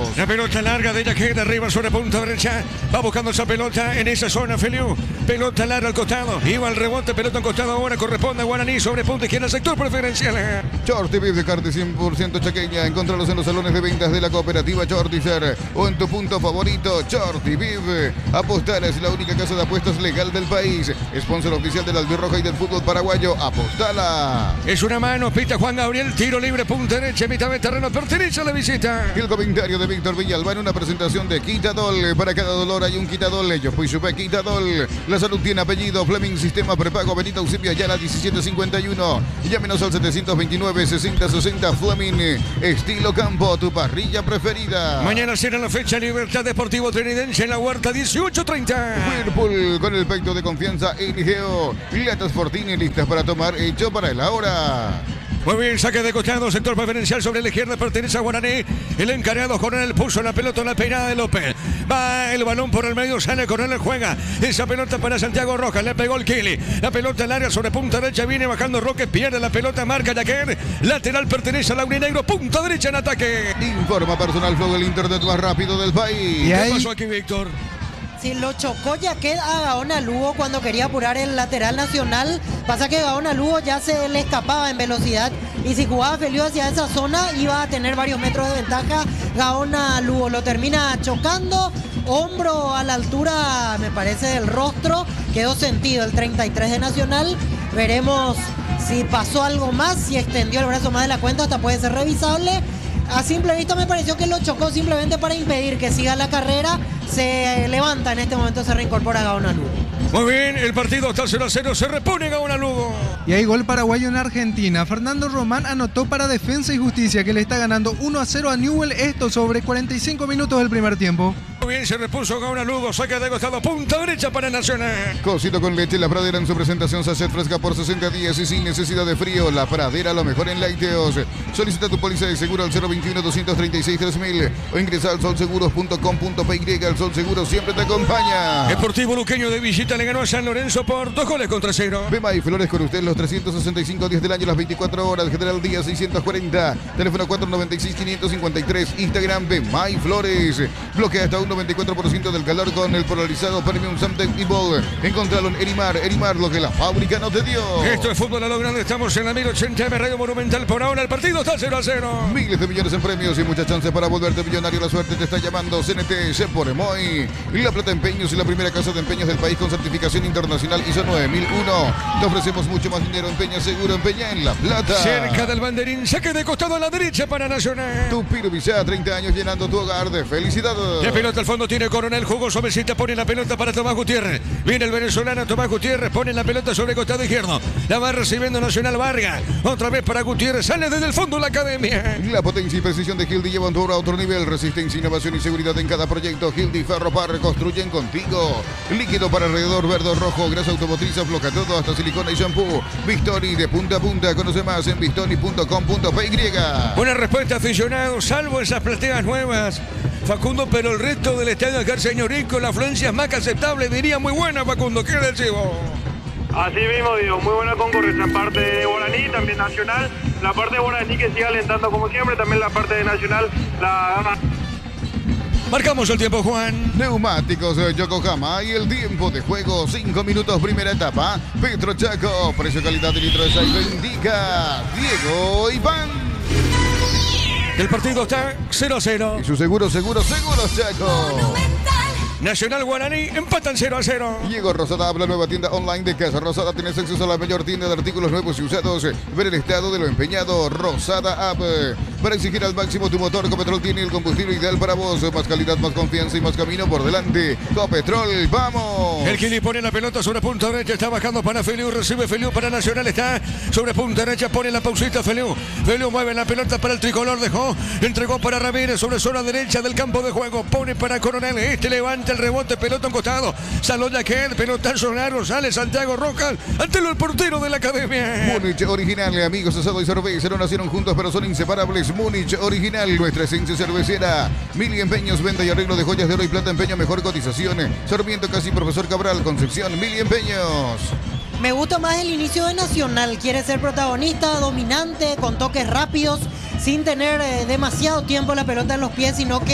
Pelota larga de Jaquet, arriba sobre punta derecha. Va buscando esa pelota en esa zona, Feliu. Pelota larga al costado. Iba al rebote, pelota al costado ahora. Corresponde a Guaraní sobre punta izquierda, sector preferencial. Shorty Beef de carne cien por ciento chaqueña. Encontralos en los salones de ventas de la cooperativa Shortizer o en tu punto favorito, Shorty Beef. Apostala es la única casa de apuestas legal del país. Sponsor oficial del Albirroja y del fútbol paraguayo. Apostala. Es una mano, pita Juan Gabriel. Tiro libre, punta derecha, mitad de terreno. Pertenece a la visita. El comentario de Víctor Villalba en una presentación de Quitadol. Para cada dolor hay un Quitadol. Yo fui supe Quitadol. La salud tiene apellido. Fleming Sistema Prepago Benito Eusebio Ayala diecisiete cincuenta y uno. Llámenos al setecientos veintinueve sesenta sesenta. Fleming Estilo Campo, tu parrilla preferida. Mañana será la fecha Libertad Deportivo Trinidense en la Huerta dieciocho treinta. Whirlpool con el peito de confianza en Geo. Latas Fortini listas para tomar, hecho para el ahora. Muy bien, saque de costado, sector preferencial sobre la izquierda, pertenece a Guaraní. El encargado Coronel puso la pelota en la peinada de López. Va el balón por el medio, sale Coronel, juega. Esa pelota para Santiago Rojas, le pegó el Kili. La pelota al área sobre punta derecha, viene bajando Roque, pierde la pelota, marca Jaquer. Lateral pertenece a Laurinegro, punta derecha en ataque. Informa Personal Flow, el internet más rápido del país. ¿Qué ahí? pasó aquí, Víctor? Si lo chocó Jaquet a Gaona Lugo cuando quería apurar el lateral nacional. Pasa que Gaona Lugo ya se le escapaba en velocidad. Y si jugaba Feliu hacia esa zona, iba a tener varios metros de ventaja. Gaona Lugo lo termina chocando. Hombro a la altura, me parece, del rostro. Quedó sentido el treinta y tres de Nacional. Veremos si pasó algo más, si extendió el brazo más de la cuenta, hasta puede ser revisable. A simple vista me pareció que lo chocó simplemente para impedir que siga la carrera. Se levanta en este momento, se reincorpora Gaona Lugo. Muy bien, el partido está cero a cero, se repone Gaona Lugo. Y hay gol paraguayo en Argentina. Fernando Román anotó para Defensa y Justicia, que le está ganando uno a cero a Newell, esto sobre cuarenta y cinco minutos del primer tiempo. Muy bien, se repuso Gaona Lugo, saca de costado, punta derecha para Nacional. Cosito con leche, La Pradera en su presentación, sachet fresca por sesenta días y sin necesidad de frío. La Pradera, lo mejor en lácteos. Solicita tu póliza de seguro al cero veintiuno, doscientos treinta y seis, tres mil o ingresa al solseguros punto com punto pe y. El Sol Seguro siempre te acompaña. Deportivo Luqueño de visita le ganó a San Lorenzo por dos goles contra cero. Bema y Flores con usted los trescientos sesenta y cinco días del año, las veinticuatro horas. General Díaz seiscientos cuarenta. Teléfono cuatro noventa y seis, quinientos cincuenta y tres. Instagram Bema y Flores. Bloquea hasta un noventa y cuatro por ciento del calor con el polarizado Premium Samtec Evil. Encontralo en Erimar. Erimar, lo que la fábrica no te dio. Esto es fútbol a lo grande. Estamos en la mil ochenta M Radio Monumental. Por ahora el partido está cero a cero. Miles de millones en premios y muchas chances para volverte millonario. La suerte te está llamando. C N T, se por Emoy. La Plata Empeños y la primera casa de empeños del país con certificación internacional I S O nueve mil uno. Te ofrecemos mucho más dinero. Empeña seguro, empeña en La Plata. Cerca del banderín, saque de costado a la derecha para Nacional. Tu Piro Visa, treinta años llenando tu hogar de felicidad. La pelota al fondo tiene Coronel, jugó suavecita, pone la pelota para Tomás Gutiérrez. Viene el venezolano Tomás Gutiérrez, pone la pelota sobre costado izquierdo. La va recibiendo Nacional Vargas. Otra vez para Gutiérrez, sale desde el fondo la academia. La potencia y precisión de Hildy llevan tu obra a otro nivel. Resistencia, innovación y seguridad en cada proyecto. Hildy Ferropar construyen contigo. Líquido para alrededor, verde o rojo, grasa automotriz, afloja todo, hasta silicona y shampoo. Bistoni de punta a punta. Conoce más en bistoni punto com punto pe y. Buena respuesta, aficionados, salvo esas plateas nuevas, Facundo, pero el resto del estadio acá, señorico, la afluencia es más que aceptable, diría muy buena, Facundo. ¿Qué decimos? Así mismo, digo, muy buena concurrencia, parte de Guaraní, también Nacional. La parte de Guaraní que sigue alentando como siempre, también la parte de Nacional, la... Marcamos el tiempo, Juan. Neumáticos Yokohama y el tiempo de juego, cinco minutos, primera etapa. Petro Chaco, precio, calidad y litro de sal, lo indica Diego Iván. El partido está cero a cero. Y su seguro, seguro, seguro, Chaco. Nacional Guaraní empatan cero a cero. Diego Rosada habla, nueva tienda online de Casa Rosada. Tienes acceso a la mayor tienda de artículos nuevos y usados. Ver el estado de lo empeñado. Rosada App. Para exigir al máximo tu motor, Copetrol tiene el combustible ideal para vos. Más calidad, más confianza y más camino por delante. Copetrol, ¡vamos! El Kili pone la pelota sobre punta derecha. Está bajando para Feliu. Recibe Feliu para Nacional. Está sobre punta derecha. Pone la pausita Feliu. Feliu mueve la pelota para el tricolor. Dejó. Entregó para Ramírez sobre zona derecha del campo de juego. Pone para Coronel. Este levanta el rebote. Pelota en costado. Salón Jaquel. Pelotazo largo. Sale Santiago Rojas. Ante el portero de la academia. Múnich original. Amigos, asado y cerveza. No nacieron juntos, pero son inseparables. Múnich original. Nuestra esencia cervecera. Mili Empeños. Venta y arreglo de joyas de oro y plata. Empeño. Mejor cotización. Sarmiento Casi Profesor Cabral. Concepción. Mili Empeños. Me gusta más el inicio de Nacional. Quiere ser protagonista, dominante, con toques rápidos, sin tener eh, demasiado tiempo la pelota en los pies, sino que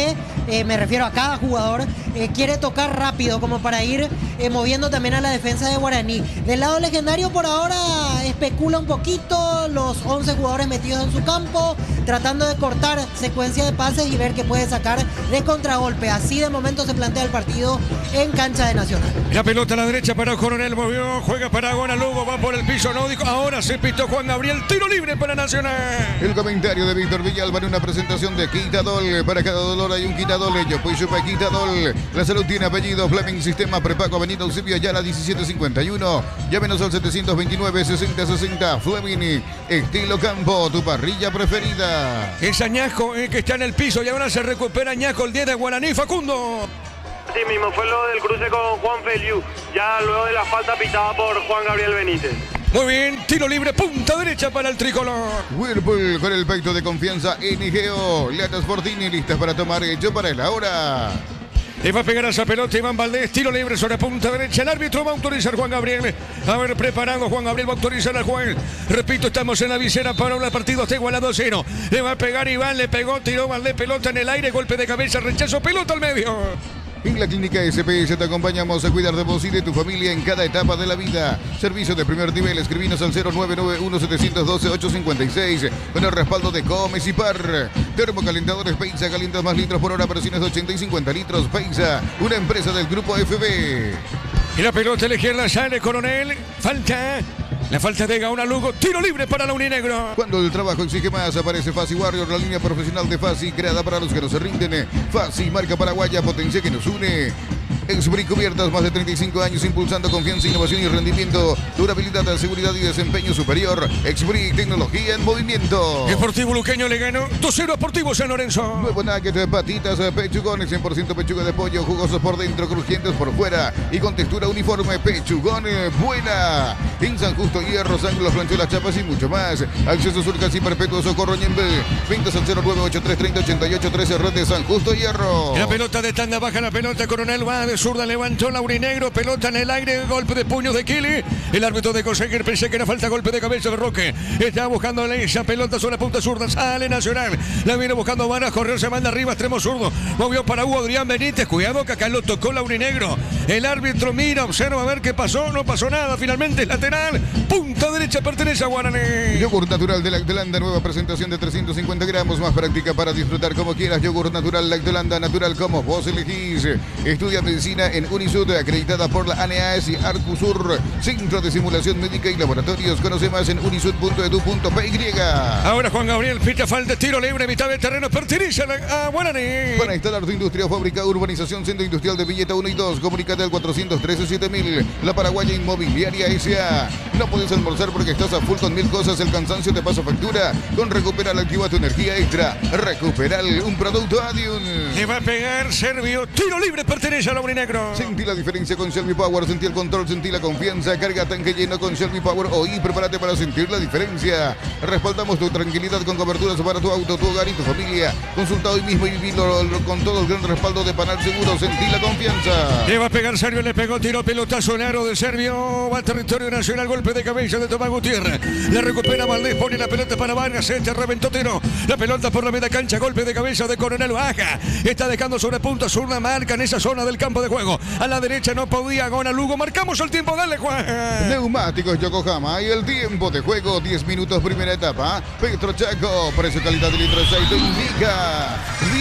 eh, me refiero a cada jugador, eh, quiere tocar rápido como para ir eh, moviendo también a la defensa de Guaraní. Del lado legendario por ahora especula un poquito, los once jugadores metidos en su campo, tratando de cortar secuencia de pases y ver qué puede sacar de contragolpe. Así de momento se plantea el partido en cancha de Nacional. La pelota a la derecha para Coronel, movió, juega para Gona Lugo, va por el piso, no dijo, ahora se pitó Juan Gabriel, tiro libre para Nacional. El comentario de Víctor Villalba en una presentación de Quitadol. Para cada dolor hay un Quitadol, ello pues supe Quitadol. La salud tiene apellido, Fleming Sistema Prepago, Avenida Eusebio Ayala diecisiete cincuenta y uno. Llámenos al setecientos veintinueve sesenta sesenta. Fleming, estilo campo, tu parrilla preferida. Es Añasco eh, que está en el piso y ahora se recupera Añasco, el diez de Guaraní, Facundo. Sí mismo, fue lo del cruce con Juan Feliu, ya luego de la falta pitada por Juan Gabriel Benítez. Muy bien, tiro libre, punta derecha para el tricolor. Whirlpool con el peito de confianza N G O. Latas Fortini listas para tomar, hecho para el ahora. Le va a pegar a esa pelota Iván Valdés, tiro libre sobre punta derecha. El árbitro va a autorizar Juan Gabriel. A ver, preparado Juan Gabriel, va a autorizar al juez. Repito, estamos en la visera para el partido, está igualado a cero. Le va a pegar Iván, le pegó, tiró Valdés, pelota en el aire, golpe de cabeza, rechazo, pelota al medio. En la Clínica S P S te acompañamos a cuidar de vos y de tu familia en cada etapa de la vida. Servicio de primer nivel, escribinos al cero nueve nueve uno siete uno dos ocho cinco seis con el respaldo de Comes y Par. Termocalentadores Peisa, calientas más litros por hora, presiones de ochenta y cincuenta litros. Peisa, una empresa del grupo F B. Y la pelota a la izquierda sale Coronel, falta. La falta de Gaona Lugo, tiro libre para la Uninegro. Cuando el trabajo exige más, aparece Fasi Warrior, la línea profesional de Fasi, creada para los que no se rinden. Fasi, marca paraguaya, potencia que nos une. Exbric Cubiertas, más de treinta y cinco años impulsando confianza, innovación y rendimiento, durabilidad, seguridad y desempeño superior. Exbric, tecnología en movimiento. Deportivo Luqueño le ganó dos cero a Sportivo San Lorenzo. Nuevo nugget de patitas, pechugones, cien por ciento pechuga de pollo, jugosos por dentro, crujientes por fuera y con textura uniforme. Pechugón, buena. En San Justo, Hierro, San Los Ranchuelas, Chapas y mucho más. Acceso Sur, casi perpetuo, Socorro, Ñembe. Ventas al cero nueve ocho tres tres cero ocho ocho trece, red de San Justo, Hierro. La pelota de tanda, baja la pelota, Coronel va de zurda, levantó la Uninegro, pelota en el aire, golpe de puño de Kili. El árbitro de conseguir, pensé que era falta, golpe de cabeza de Roque. Está buscando esa pelota sobre la punta zurda, sale Nacional. La viene buscando Varas, correr, se manda arriba, extremo zurdo. Movió para Hugo Adrián Benítez, cuidado que acá lo tocó la Uninegro. El árbitro mira, observa a ver qué pasó, no pasó nada, finalmente es lateral. Punta derecha pertenece a Guaraní. Yogur natural de Lactolanda, nueva presentación de trescientos cincuenta gramos, más práctica para disfrutar como quieras. Yogur natural Lactolanda, natural como vos elegís. Estudia medicina en Unisud, acreditada por la A N A S y Arcusur, Centro de Simulación Médica y Laboratorios. Conoce más en unisud punto edu punto p y. Ahora Juan Gabriel pita falta, tiro libre, mitad del terreno, pertenece a, a Guaraní. Para instalar tu industria o fábrica, urbanización, centro industrial de Villeta uno y dos, comunícate al cuatrocientos trece siete mil. La Paraguaya Inmobiliaria S A. No puedes almorzar porque estás a full con mil cosas, el cansancio te pasa factura. Con Recuperal activa tu energía extra. Recuperal, un producto Adium. Le va a pegar Servio, tiro libre, pertenece a la Uninegro. Sentí la diferencia con Shelby Power, sentí el control, sentí la confianza. Carga tanque lleno con Shelby Power. Hoy prepárate para sentir la diferencia. Respaldamos tu tranquilidad con coberturas para tu auto, tu hogar y tu familia. Consulta hoy mismo y vivilo con todo el gran respaldo de Panal Seguro. Sentí la confianza. Le va a pegar Servio, le pegó, tiro, pelotazo, aro de Servio. Va a territorio nacional, golpe de cabeza de Tomás Gutiérrez. Le recupera Valdés, pone la pelota para Vargas. Este reventó tiro. La pelota por la media cancha, golpe de cabeza de Coronel Baja. Está dejando sobre punta zurda, marca en esa zona del campo de juego. A la derecha no podía Gaona Lugo. Marcamos el tiempo, dale Juan. Neumáticos Yokohama y el tiempo de juego, diez minutos primera etapa. Petro Chaco, precio calidad de litro de aceite indica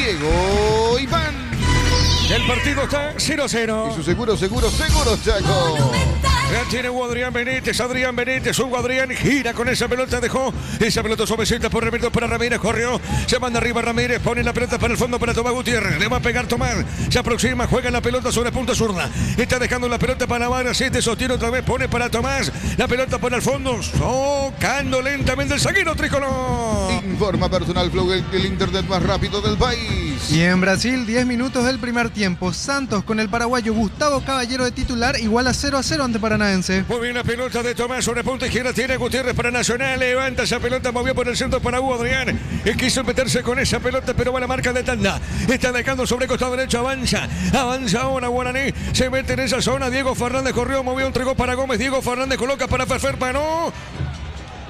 Diego Iván. El partido está cero cero. Y su seguro, seguro, seguro Chaco. Ya tiene Hugo Adrián Benítez, Adrián Benítez, Hugo Adrián gira con esa pelota, dejó esa pelota suavecita por Ramírez para Ramírez, corrió, se manda arriba Ramírez, pone la pelota para el fondo para Tomás Gutiérrez, le va a pegar Tomás, se aproxima, juega la pelota sobre punta zurda, está dejando la pelota para Vargas, este sostiene otra vez, pone para Tomás, la pelota para el fondo, tocando lentamente el zaguero tricolor. Informa Personal Flow, el, el internet más rápido del país. Y en Brasil, diez minutos del primer tiempo, Santos con el paraguayo Gustavo Caballero de titular, igual a cero a cero ante Paranaense. Muy bien la pelota de Tomás sobre punta izquierda, tiene Gutiérrez para Nacional, levanta esa pelota, movió por el centro para Hugo Adrián, él quiso meterse con esa pelota, pero va la marca de tanda, está dejando sobre costado derecho, avanza, avanza ahora Guaraní, se mete en esa zona, Diego Fernández corrió, movió, entregó para Gómez, Diego Fernández coloca para Ferfer, paró.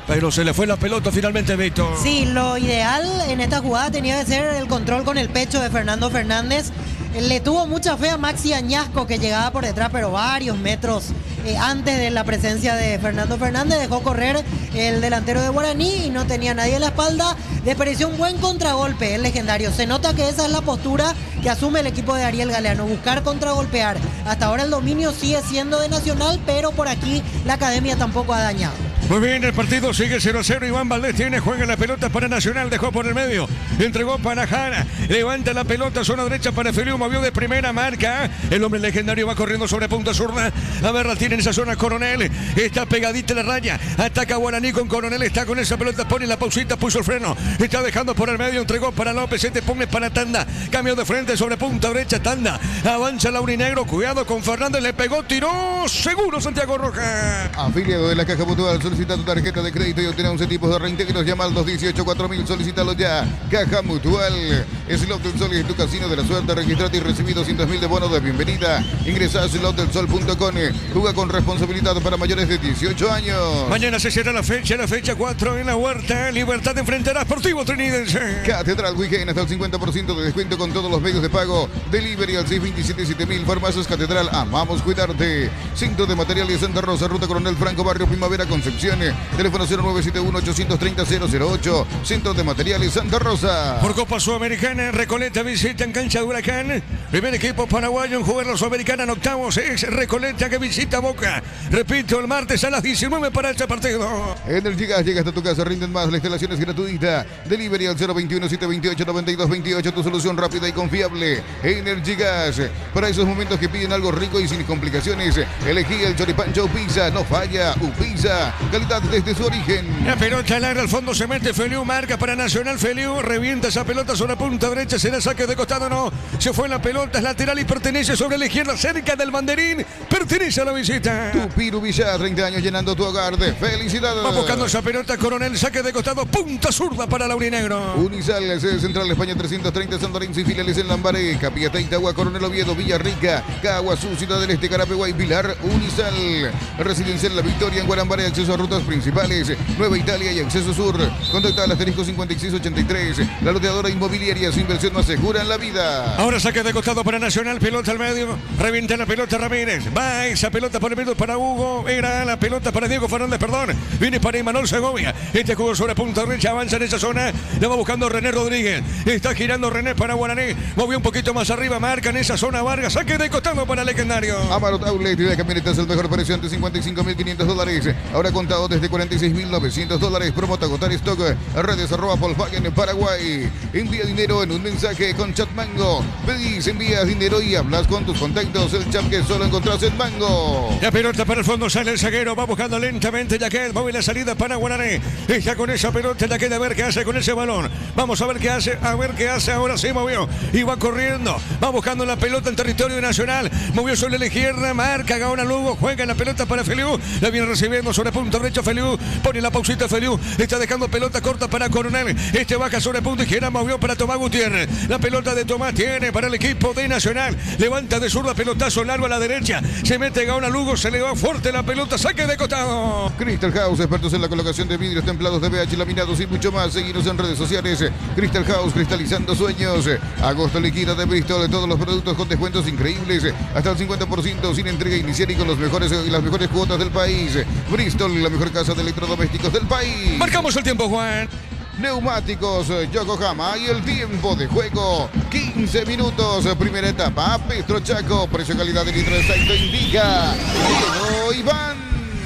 Pero se le fue la pelota finalmente, Víctor. Sí, lo ideal en esta jugada tenía que ser el control con el pecho de Fernando Fernández. Le tuvo mucha fe a Maxi Añasco, que llegaba por detrás, pero varios metros eh, antes de la presencia de Fernando Fernández. Dejó correr el delantero de Guaraní y no tenía nadie en la espalda. Desperdició un buen contragolpe, el legendario. Se nota que esa es la postura que asume el equipo de Ariel Galeano, buscar contragolpear. Hasta ahora el dominio sigue siendo de Nacional, pero por aquí la academia tampoco ha dañado. Muy bien, el partido sigue cero a cero. Iván Valdés tiene, juega la pelota para Nacional, dejó por el medio, entregó para Jara, levanta la pelota, zona derecha para Feliu, movió de primera, marca. El hombre legendario va corriendo sobre punta zurda. A ver, la tiene en esa zona Coronel, está pegadita la raya, ataca Guaraní con Coronel, está con esa pelota, pone la pausita, puso el freno, está dejando por el medio, entregó para López, se te pone para Tanda, cambio de frente sobre punta derecha, Tanda, avanza Laurinegro, cuidado con Fernández, le pegó, tiró, seguro Santiago Roja. Afiliado de la Caja Mutual, solicita tu tarjeta de crédito y obtiene once tipos de reintegros. Llama al dos dieciocho cuatro mil, solicítalo ya. Caja Mutual, Slot del Sol y tu casino de la suerte. Registrate y recibí doscientos mil de bonos de bienvenida. Ingresa a slot del sol punto com. Juega con responsabilidad para mayores de dieciocho años. Mañana se cierra la fecha, la fecha cuatro en la Huerta. Libertad enfrentará a Sportivo Trinidense. Catedral Weekend, hasta el cincuenta por ciento de descuento con todos los medios de pago. Delivery al seis veintisiete siete mil. Farmacias Catedral, amamos cuidarte. Centro de Materiales Santa Rosa, Ruta Coronel Franco, Barrio Primavera, Concepción. Teléfono cero nueve siete uno, ocho tres cero, cero cero ocho. Centro de Materiales Santa Rosa. Por Copa Sudamericana, Recoleta visita en cancha de Huracán. Primer equipo paraguayo en jugar la Sudamericana en octavos es Recoleta, que visita Boca. Repito, el martes a las diecinueve para este partido. Energy Gas llega hasta tu casa, rinden más. La instalación es gratuita. Delivery al cero veintiuno, siete veintiocho, noventa y dos veintiocho. Tu solución rápida y confiable. Energy Gas. Para esos momentos que piden algo rico y sin complicaciones, elegí el Choripán Show Pizza. No falla, un pizza. Calidad desde su origen. La pelota al aire, al fondo se mete Feliu, marca para Nacional. Feliu revienta esa pelota sobre la punta derecha, será saque de costado, no. Se fue la pelota, es lateral y pertenece sobre la izquierda, cerca del banderín. Pertenece a la visita. Tupiru Villar, treinta años llenando tu hogar de felicidad. Va buscando esa pelota, Coronel, saque de costado, punta zurda para Laurinegro. Unisal, sede central España trescientos treinta, San Lorenzo y filiales en Lambaré, Capiatá, Itagua, Coronel Oviedo, Villarrica, Caguazú, Ciudad del Este, Carapeguay, Pilar. Unisal, residencial La Victoria en Guarambaré, acceso a rutas principales, Nueva Italia y acceso sur. Contacta al asterisco cincuenta y seis ochenta y tres. La loteadora inmobiliaria, su inversión más segura en la vida. Ahora saque de costado para Nacional, pelota al medio, revienta la pelota Ramírez, va esa pelota por el medio para Hugo, era la pelota para Diego Fernández, perdón, viene para Imanol Segovia, este juego sobre punta derecha, avanza en esa zona, la va buscando René Rodríguez, está girando René para Guaraní, movió un poquito más arriba, marca en esa zona Vargas, saque de costado para Legendario. Amarot Outlet de camionetas, el mejor precio ante cincuenta y cinco mil quinientos dólares, ahora contado desde cuarenta y seis mil novecientos dólares. Promo agotar stock. Redes arroba Volkswagen en Paraguay. Envía dinero en un mensaje con Chat Mango. Pedís, envías dinero y hablas con tus contactos. El chat que solo encontrás en Mango. La pelota para el fondo, sale el zaguero, va buscando lentamente Yaquel, mueve la salida para Guaraní. Está con esa pelota, Yaquel, a ver qué hace con ese balón. Vamos a ver qué hace, a ver qué hace. Ahora se movió y va corriendo. Va buscando la pelota en territorio nacional. Movió sobre la izquierda, marca Gaona Lugo, juega la pelota para Feliu. La viene recibiendo sobre punto derecho Feliu. Pone la pausita Feliu. Está dejando pelota corta para Coronel. Este baja sobre punto izquierda, movió para Tomás Gutiérrez. La pelota de Tomás tiene para el equipo de Nacional. Levanta de zurda, pelotazo largo a la derecha. Se mete Gaona Lugo, se le va fuerte la pelota, saque de costado. Crystal House, expertos en la colocación de vidrios templados de B H, laminados y mucho más. Seguinos en redes sociales. Crystal House, cristalizando sueños. Agosto liquida de Bristol, de todos los productos con descuentos increíbles. Hasta el cincuenta por ciento sin entrega inicial y con los mejores y las mejores cuotas del país. Bristol, la mejor casa de electrodomésticos del país. Marcamos el tiempo, Juan. Neumáticos Yokohama y el tiempo de juego quince minutos, primera etapa. Petro Chaco, precio calidad de litro exacto indica Diego Iván.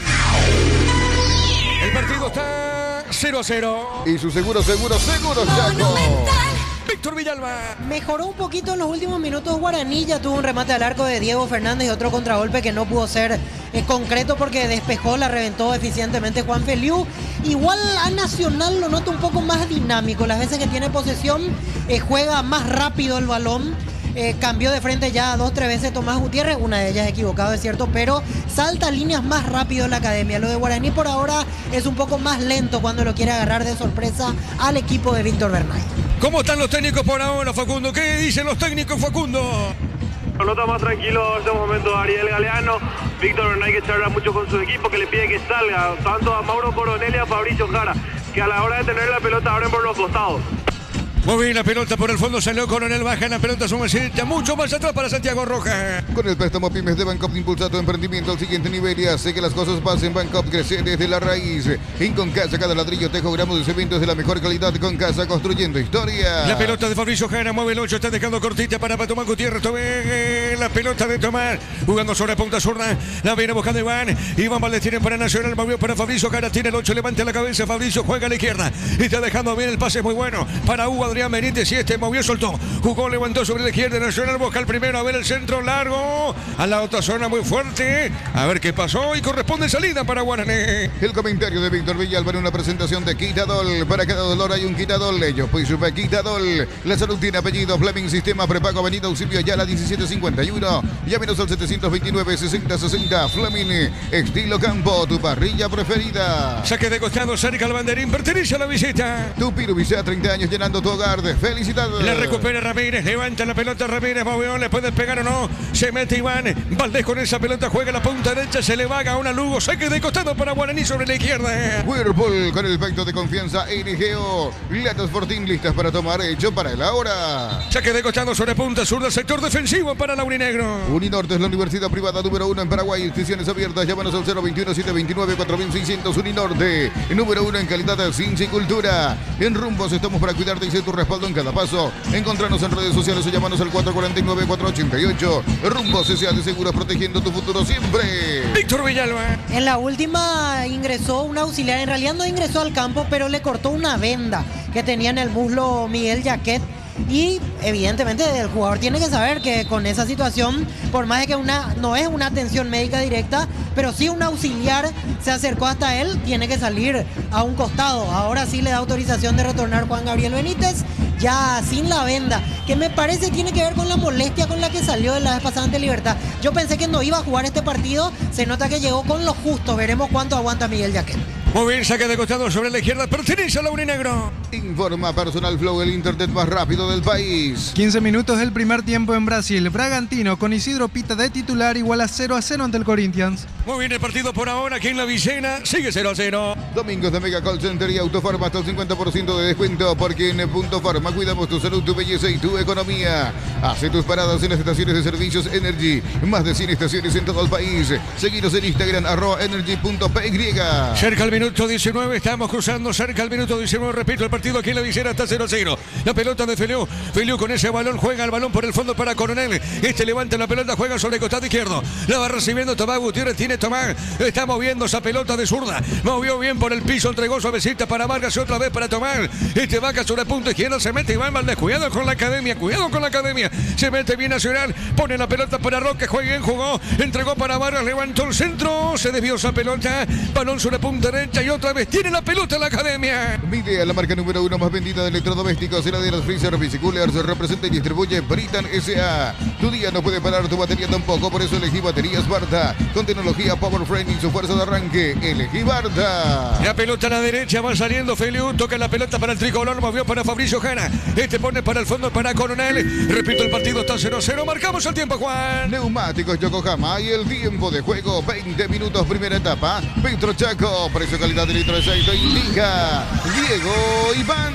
El partido está cero a cero. Y su seguro, seguro, seguro Chaco. Víctor Villalba. Mejoró un poquito en los últimos minutos Guaraní, ya tuvo un remate al arco de Diego Fernández y otro contragolpe que no pudo ser eh, concreto porque despejó, la reventó eficientemente Juan Feliu. Igual a Nacional lo noto un poco más dinámico, las veces que tiene posesión eh, juega más rápido el balón. Eh, cambió de frente ya dos, tres veces Tomás Gutiérrez, una de ellas equivocado, es cierto, pero salta líneas más rápido en la academia. Lo de Guaraní por ahora es un poco más lento cuando lo quiere agarrar de sorpresa al equipo de Víctor Bernay. ¿Cómo están los técnicos por ahora, Facundo? ¿Qué dicen los técnicos, Facundo? Lo nota más tranquilo en este momento Ariel Galeano. Víctor Bernay que charla mucho con su equipo, que le pide que salga tanto a Mauro Coronel y a Fabricio Jara, que a la hora de tener la pelota abren por los costados. Muy bien, la pelota por el fondo salió Coronel, baja la pelota, sumacita mucho más atrás para Santiago Rojas. Con el préstamo Pymes de Bancop impulsa tu emprendimiento al siguiente nivel y hace que las cosas pasen. Bancop crece desde la raíz. En Concasa, cada ladrillo tejo gramos de cemento es de la mejor calidad. Concasa, construyendo historia. La pelota de Fabricio Jara, mueve el ocho, está dejando cortita para Tomás Gutiérrez. Tomé la pelota de Tomás, jugando sobre punta zurda. La viene buscando Iván. Iván Valdés tiene para Nacional, movió para Fabricio Jara, tiene el ocho, levanta la cabeza. Fabricio juega a la izquierda. Y está dejando bien el pase, muy bueno para Hugo Adrián Benítez. Y este movió, soltó, jugó, levantó sobre la izquierda. Nacional busca el primero, a ver el centro largo a la otra zona muy fuerte, a ver qué pasó y corresponde salida para Guaraní. El comentario de Víctor Villalba en una presentación de Quitadol. Para cada dolor hay un Quitadol. Ellos pues supe Quitadol. La salud tiene apellido. Fleming Sistema Prepago Avenida Eusebio Ayala diecisiete cincuenta y uno. Llámenos al setecientos veintinueve sesenta sesenta. Fleming Estilo Campo, tu parrilla preferida. Saque de costado cerca al banderín, pertenece a la visita. Tu Piruvisa, treinta años llenando tu hogar de felicidad. La recupera Ramírez, levanta la pelota Ramírez, movió, le puede pegar o no. Se mete Iván Valdés con esa pelota, juega la punta derecha, se le va a una Lugo, saque de costado para Guaraní sobre la izquierda. Whirlpool con el pacto de confianza N G O. Latas Fortín listas para tomar, hecho para el ahora. Saque de costado sobre punta zurda, sector defensivo para la Uninegro. Uninorte es la universidad privada número uno en Paraguay. Inscripciones abiertas, llámanos al cero veintiuno setecientos veintinueve cuatro mil seiscientos. Uninorte, número uno en calidad de ciencia y cultura. En Rumbos estamos para cuidarte y ser tu respaldo en cada paso. Encontranos en redes sociales o llámanos al cuatro cuatro nueve cuatro ocho ocho. Rumbos S A de Seguros, protegiendo tu futuro siempre. Víctor Villalba. En la última ingresó un auxiliar, en realidad no ingresó al campo, pero le cortó una venda que tenía en el muslo Miguel Jaquet. Y evidentemente el jugador tiene que saber que con esa situación, por más de que una no es una atención médica directa, pero sí un auxiliar se acercó hasta él, tiene que salir a un costado. Ahora sí le da autorización de retornar Juan Gabriel Benítez, ya sin la venda, que me parece tiene que ver con la molestia con la que salió de la vez pasada ante Libertad. Yo pensé que no iba a jugar este partido, se nota que llegó con lo justo, veremos cuánto aguanta Miguel Jaquet. Muy bien, saque de costado sobre la izquierda, pertenece a la Uninegro. Informa Personal Flow, el internet más rápido del país. quince minutos del primer tiempo en Brasil. Bragantino con Isidro Pita de titular igual a cero a cero ante el Corinthians. Muy bien el partido por ahora aquí en la Vicena, sigue cero a cero. Domingos de Mega Call Center y Autofarma hasta el cincuenta por ciento de descuento, porque en Punto Farma cuidamos tu salud, tu belleza y tu economía. Hace tus paradas en las estaciones de servicios Energy. Más de cien estaciones en todo el país. Seguinos en Instagram, arroba energy punto p y. Cerca al minuto diecinueve, estamos cruzando cerca al minuto diecinueve, repito, el partido aquí en la Vicena está cero a cero. La pelota de Feliu, Feliu con ese balón, juega el balón por el fondo para Coronel. Este levanta la pelota, juega sobre el costado izquierdo. La va recibiendo Tomás Gutiérrez, tiene Tomás, está moviendo esa pelota de zurda. Movió bien por el piso, entregó suavecita para Vargas y otra vez para Tomás. Este vaca sobre el punto izquierdo, se mete Iván Valdés, cuidado con la academia, cuidado con la academia. Se mete bien Nacional, pone la pelota para Roque, juega bien, jugó, entregó para Vargas, levantó el centro, se desvió esa pelota, balón sobre punta derecha y otra vez tiene la pelota la academia. Midea, la marca número uno más vendida de electrodomésticos, heladeras, freezer, bicicoolers, representa y distribuye Britan S A. Tu día no puede parar, tu batería tampoco, por eso elegí baterías Barta, con tecnología Power Frame y su fuerza de arranque. Elegí Barta. La pelota a la derecha, va saliendo Feliu, toca la pelota para el tricolor, movió para Fabricio Jara. Este pone para el fondo para Coronel. Repito, el partido está cero a cero, marcamos el tiempo, Juan. Neumáticos Yokohama y el tiempo de juego, veinte minutos, primera etapa. Petro Chaco, precio calidad de litro de aceite, indica Diego Iván.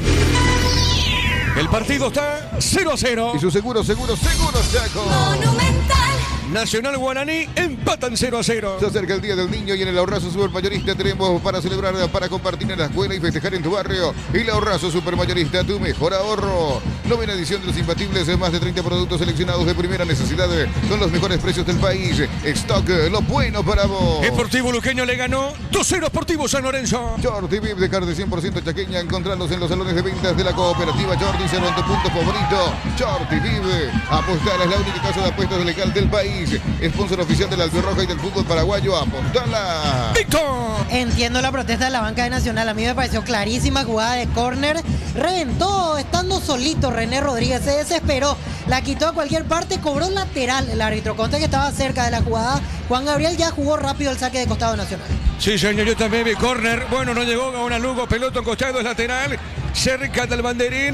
El partido está cero a cero. Y su seguro, seguro, seguro, Chaco. Monumental. Nacional Guaraní empatan cero a cero. Se acerca el Día del Niño y en el Ahorrazo Supermayorista tenemos para celebrar, para compartir en la escuela y festejar en tu barrio. Y el Ahorrazo Supermayorista, tu mejor ahorro. Novena edición de los Imbatibles, más de treinta productos seleccionados de primera necesidad con los mejores precios del país. Stock, lo bueno para vos. Deportivo Luqueño le ganó dos cero Sportivo San Lorenzo. Jordi Viv de carne cien por ciento chaqueña, encontrarlos en los salones de ventas de la cooperativa Jordi, cero en tu punto favorito. Jordi Viv, apostar es la única casa de apuestas legal del país. Sponsor oficial del Albirroja y del fútbol paraguayo, apostala. Víctor. Entiendo la protesta de la banca de Nacional, a mí me pareció clarísima jugada de córner, reventó estando solito René Rodríguez, se desesperó, la quitó a cualquier parte, cobró lateral el árbitro, conté que estaba cerca de la jugada, Juan Gabriel ya jugó rápido el saque de costado Nacional. Sí, señor, yo también vi córner, bueno, no llegó a una Lugo, pelota en costado, es lateral, cerca del banderín,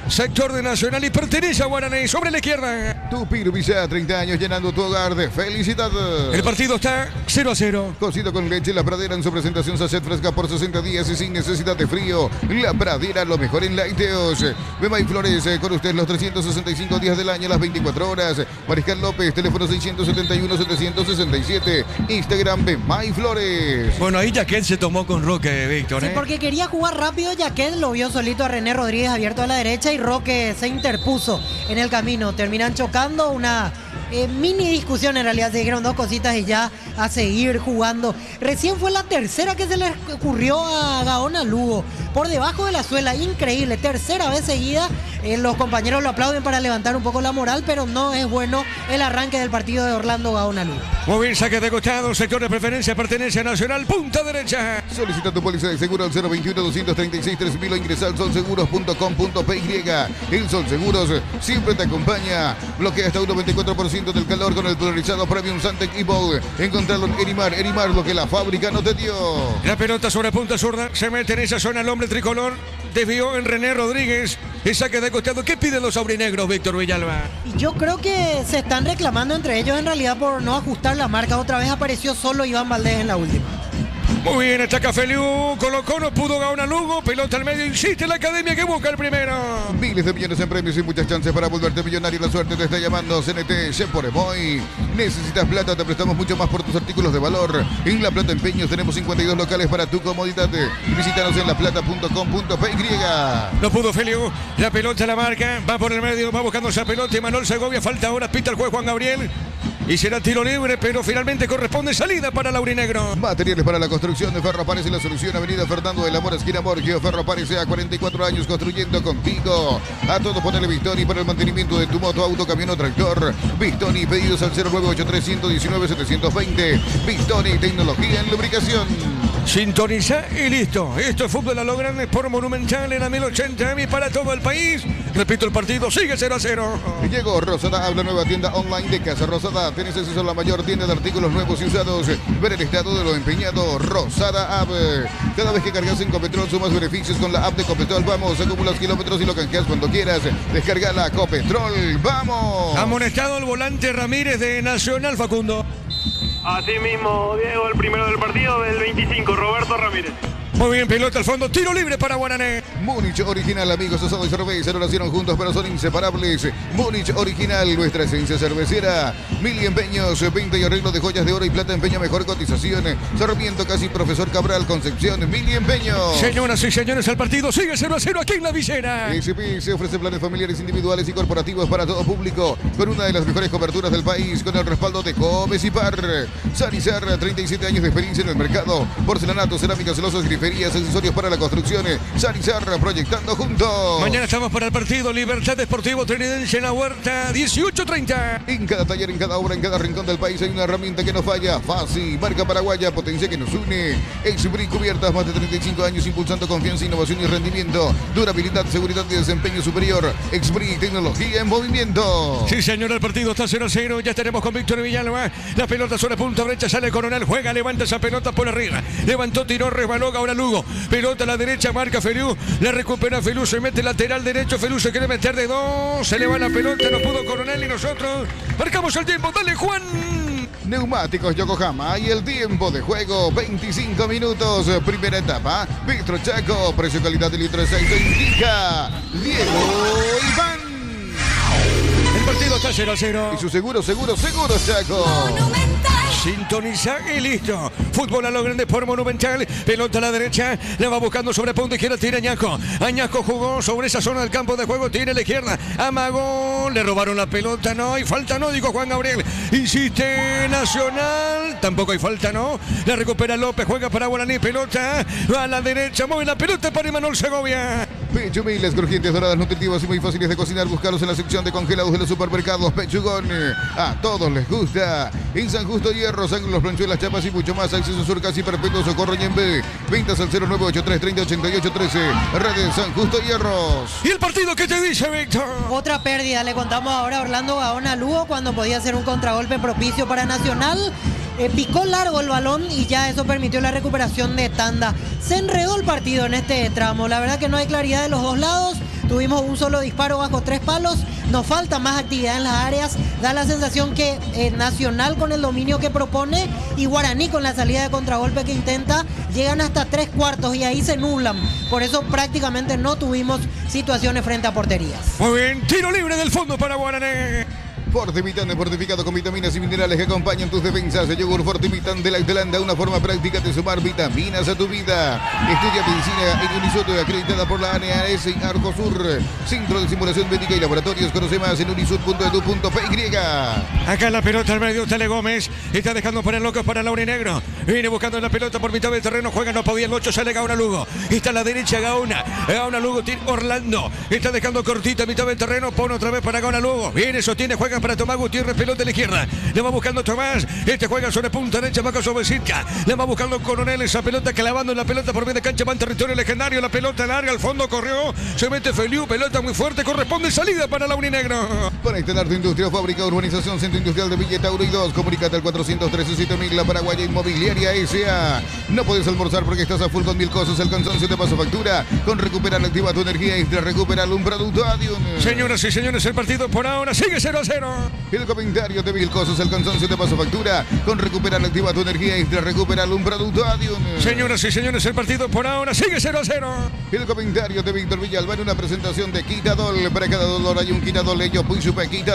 sector de Nacional y pertenece a Guaraní. Sobre la izquierda. Tupir Villa, treinta años llenando tu hogar de felicidad. El partido está cero a cero. Cocido con leche, La Pradera en su presentación sachet fresca por sesenta días y sin necesidad de frío. La Pradera, lo mejor en lácteos. Bema y Flores, eh, con usted los trescientos sesenta y cinco días del año, las veinticuatro horas. Mariscal López, teléfono seiscientos setenta y uno, setecientos sesenta y siete. Instagram Bema y Flores. Bueno, ahí Jaquet se tomó con Roque, Víctor. Sí, ¿eh? porque quería jugar rápido. Jaquet lo vio solito a René Rodríguez abierto a la derecha y Roque se interpuso en el camino. Terminan chocando, una eh, mini discusión en realidad. Se dijeron dos cositas y ya a seguir jugando. Recién fue la tercera que se le ocurrió a Gaona Lugo. Por debajo de la suela, increíble. Tercera vez seguida. Eh, los compañeros lo aplauden para levantar un poco la moral, pero no es bueno el arranque del partido de Orlando Gaona Lugo. Muy bien, saque de costado, sector de preferencia, pertenencia Nacional, punta derecha. Solicita tu póliza de seguro al cero veintiuno, doscientos treinta y seis, tres mil o ingresa al solseguros punto com punto p y. El Sol Seguros siempre te acompaña. Bloquea hasta un noventa y cuatro por ciento del calor con el polarizado Premium Santec Evo. Encontrarlo en Erimar. Erimar, lo que la fábrica no te dio. La pelota sobre punta zurda, se mete en esa zona el hombre tricolor. Desvió en René Rodríguez. El saque de costado. ¿Qué piden los aurinegros, Víctor Villalba? Y yo creo que se están reclamando entre ellos en realidad por no ajustar la marca. Otra vez apareció solo Iván Valdés en la última. Muy bien, ataca Feliu, colocó, no pudo Gaona Lugo, pelota al medio, insiste la academia que busca el primero. Miles de millones en premios y muchas chances para volverte millonario. La suerte te está llamando. C N T, Sheporemoy. Necesitas plata, te prestamos mucho más por tus artículos de valor. En La Plata Empeños tenemos cincuenta y dos locales para tu comodidad. Visítanos en laplata punto com punto p y. No pudo Feliu, la pelota la marca, va por el medio, va buscando esa pelota y Manuel Segovia, falta ahora, pita el juez Juan Gabriel. Y será tiro libre, pero finalmente corresponde salida para el aurinegro. Materiales para la construcción de Ferro Párez y la solución. Avenida Fernando de la Mora, esquina Morgio. Ferro Párez a cuarenta y cuatro años construyendo contigo. A todos ponele Victoni para el mantenimiento de tu moto, auto, camión o tractor. Victoni, pedidos al cero nueve ocho tres, uno uno nueve, siete dos cero. Victoni, tecnología en lubricación. Sintoniza y listo. Esto es fútbol a lo grande por Monumental en la mil ochenta M para todo el país. Repito, el partido sigue cero a cero. Llegó Rosada, habla nueva tienda online de Casa Rosada. Tenés acceso a la mayor tienda de artículos nuevos y usados. Ver el estado de lo empeñado. Rosada App. Cada vez que cargas en Copetrol sumas beneficios con la app de Copetrol. Vamos, acumulas kilómetros y lo canjeas cuando quieras. Descarga la Copetrol. ¡Vamos! Amonestado el volante Ramírez de Nacional, Facundo. Así mismo, Diego, el primero del partido del veinticinco, Roberto Ramírez. Muy bien, pelota al fondo, tiro libre para Guaraní. Múnich Original, amigos, asado y cerveza, no nacieron juntos pero son inseparables. Múnich Original, nuestra esencia cervecera. Mil empeños, venta y arreglo de joyas de oro y plata, empeño, mejor cotización. Sarmiento, casi Profesor Cabral, Concepción, mil empeños. Señoras y señores, el partido sigue cero a cero aquí en La Villera. S P se ofrece planes familiares, individuales y corporativos para todo público, con una de las mejores coberturas del país, con el respaldo de Comes y Par. Sanizar, treinta y siete años de experiencia en el mercado. Porcelanato, cerámicas, celosas, griferías, accesorios para la construcción. Sanizar, proyectando juntos. Mañana estamos para el partido Libertad Deportivo Trinidense en la Huerta, dieciocho treinta. En cada taller, en cada obra, en cada rincón del país hay una herramienta que no falla. Fácil, marca paraguaya, potencia que nos une. Exbri Cubiertas, más de treinta y cinco años impulsando confianza, innovación y rendimiento. Durabilidad, seguridad y desempeño superior. Exbri, tecnología en movimiento. Sí, señor, el partido está cero a cero. Ya tenemos con Víctor Villalba. La pelota sobre punta derecha, sale Coronel, juega, levanta esa pelota por arriba. Levantó, tiró, resbaló, ahora Lugo. Pelota a la derecha, marca Feliu. La recupera Feliu, se mete lateral derecho. Feliu se quiere meter de dos. Se le va la pelota, no pudo Coronel y nosotros marcamos el tiempo. Dale, Juan. Neumáticos Yokohama y el tiempo de juego, veinticinco minutos. Primera etapa, Petro Chaco, precio, calidad de litro exacto indica Diego Iván. El partido está cero a cero. Y su seguro, seguro, seguro Chaco. Monumental. Sintoniza y listo. Fútbol a lo grande por Monumental. Pelota a la derecha. La va buscando sobre punta izquierda. Tira Añasco. Añasco jugó sobre esa zona del campo de juego. Tira a la izquierda. Amagó. Le robaron la pelota. No hay falta, no, dijo Juan Gabriel. Insiste Nacional. Tampoco hay falta, no. La recupera López. Juega para Guaraní. Pelota a la derecha. Mueve la pelota para Emanuel Segovia. Pechumiles, crujientes, doradas, nutritivas y muy fáciles de cocinar. Buscarlos en la sección de congelados de los supermercados. Pechugón, a todos les gusta. En San Justo Hierro, Ángulos, Planchuelas, Chapas y mucho más. Acceso Sur, casi perpetuo, Socorro y en B. Ventas al cero nueve ocho tres, treinta, ochenta y ocho, trece. Redes San Justo Hierros. ¿Y el partido qué te dice, Víctor? Otra pérdida, le contamos ahora a Orlando Gaona Lugo cuando podía ser un contragolpe propicio para Nacional. eh, picó largo el balón y ya eso permitió la recuperación de tanda. Se enredó el partido en este tramo, la verdad que no hay claridad de los dos lados. Tuvimos un solo disparo bajo tres palos, nos falta más actividad en las áreas, da la sensación que eh, Nacional con el dominio que propone y Guaraní con la salida de contragolpe que intenta, llegan hasta tres cuartos y ahí se nublan, por eso prácticamente no tuvimos situaciones frente a porterías. Muy bien, tiro libre del fondo para Guaraní. Fortivitan, fortificado con vitaminas y minerales que acompañan tus defensas. El yogur Fortivitan de la Islanda, una forma práctica de sumar vitaminas a tu vida. Estudia medicina en Unisud, acreditada por la A N A S y Arcosur. Centro de Simulación Médica y Laboratorios. Conoce más en unisud punto edu punto pe. Acá la pelota al medio, Tele Gómez. Está dejando poner locos para Laurinegro. Viene buscando la pelota por mitad del terreno. Juega, no podía el ocho, sale Gauna Lugo. Está a la derecha Gauna. Gauna Lugo tiene Orlando. Está dejando cortita mitad del terreno. Pone otra vez para Gauna Lugo. Viene, sostiene, juega para Tomás Gutiérrez, pelota a la izquierda. Le va buscando Tomás. Este juega sobre punta derecha, bajo sobre Sitka. Le va buscando Coronel. Esa pelota clavando en la pelota por medio de cancha. Va en territorio legendario. La pelota larga al fondo. Corrió. Se mete Feliu. Pelota muy fuerte. Corresponde salida para Laurinegro. Para instalar tu industria, fábrica, urbanización, centro industrial de Villa Tauro y dos. Comunicate al cuatrocientos trece siete mil. La Paraguaya Inmobiliaria S A. No puedes almorzar porque estás a full con mil cosas. El cansancio te pasa factura. Con Recuperar activa tu energía extra. Recuperar un producto Adium. Señoras y señores, el partido por ahora sigue cero a cero. El comentario de mil cosas, el cansancio te pasa factura. Con Recuperar activa tu energía extra. Recuperar un producto Adium. Señoras y señores, el partido por ahora sigue cero a cero. El comentario de Víctor Villalba en una presentación de Quitadol. Para cada dolor hay un Quitadol. Ellos Puy Super Quita.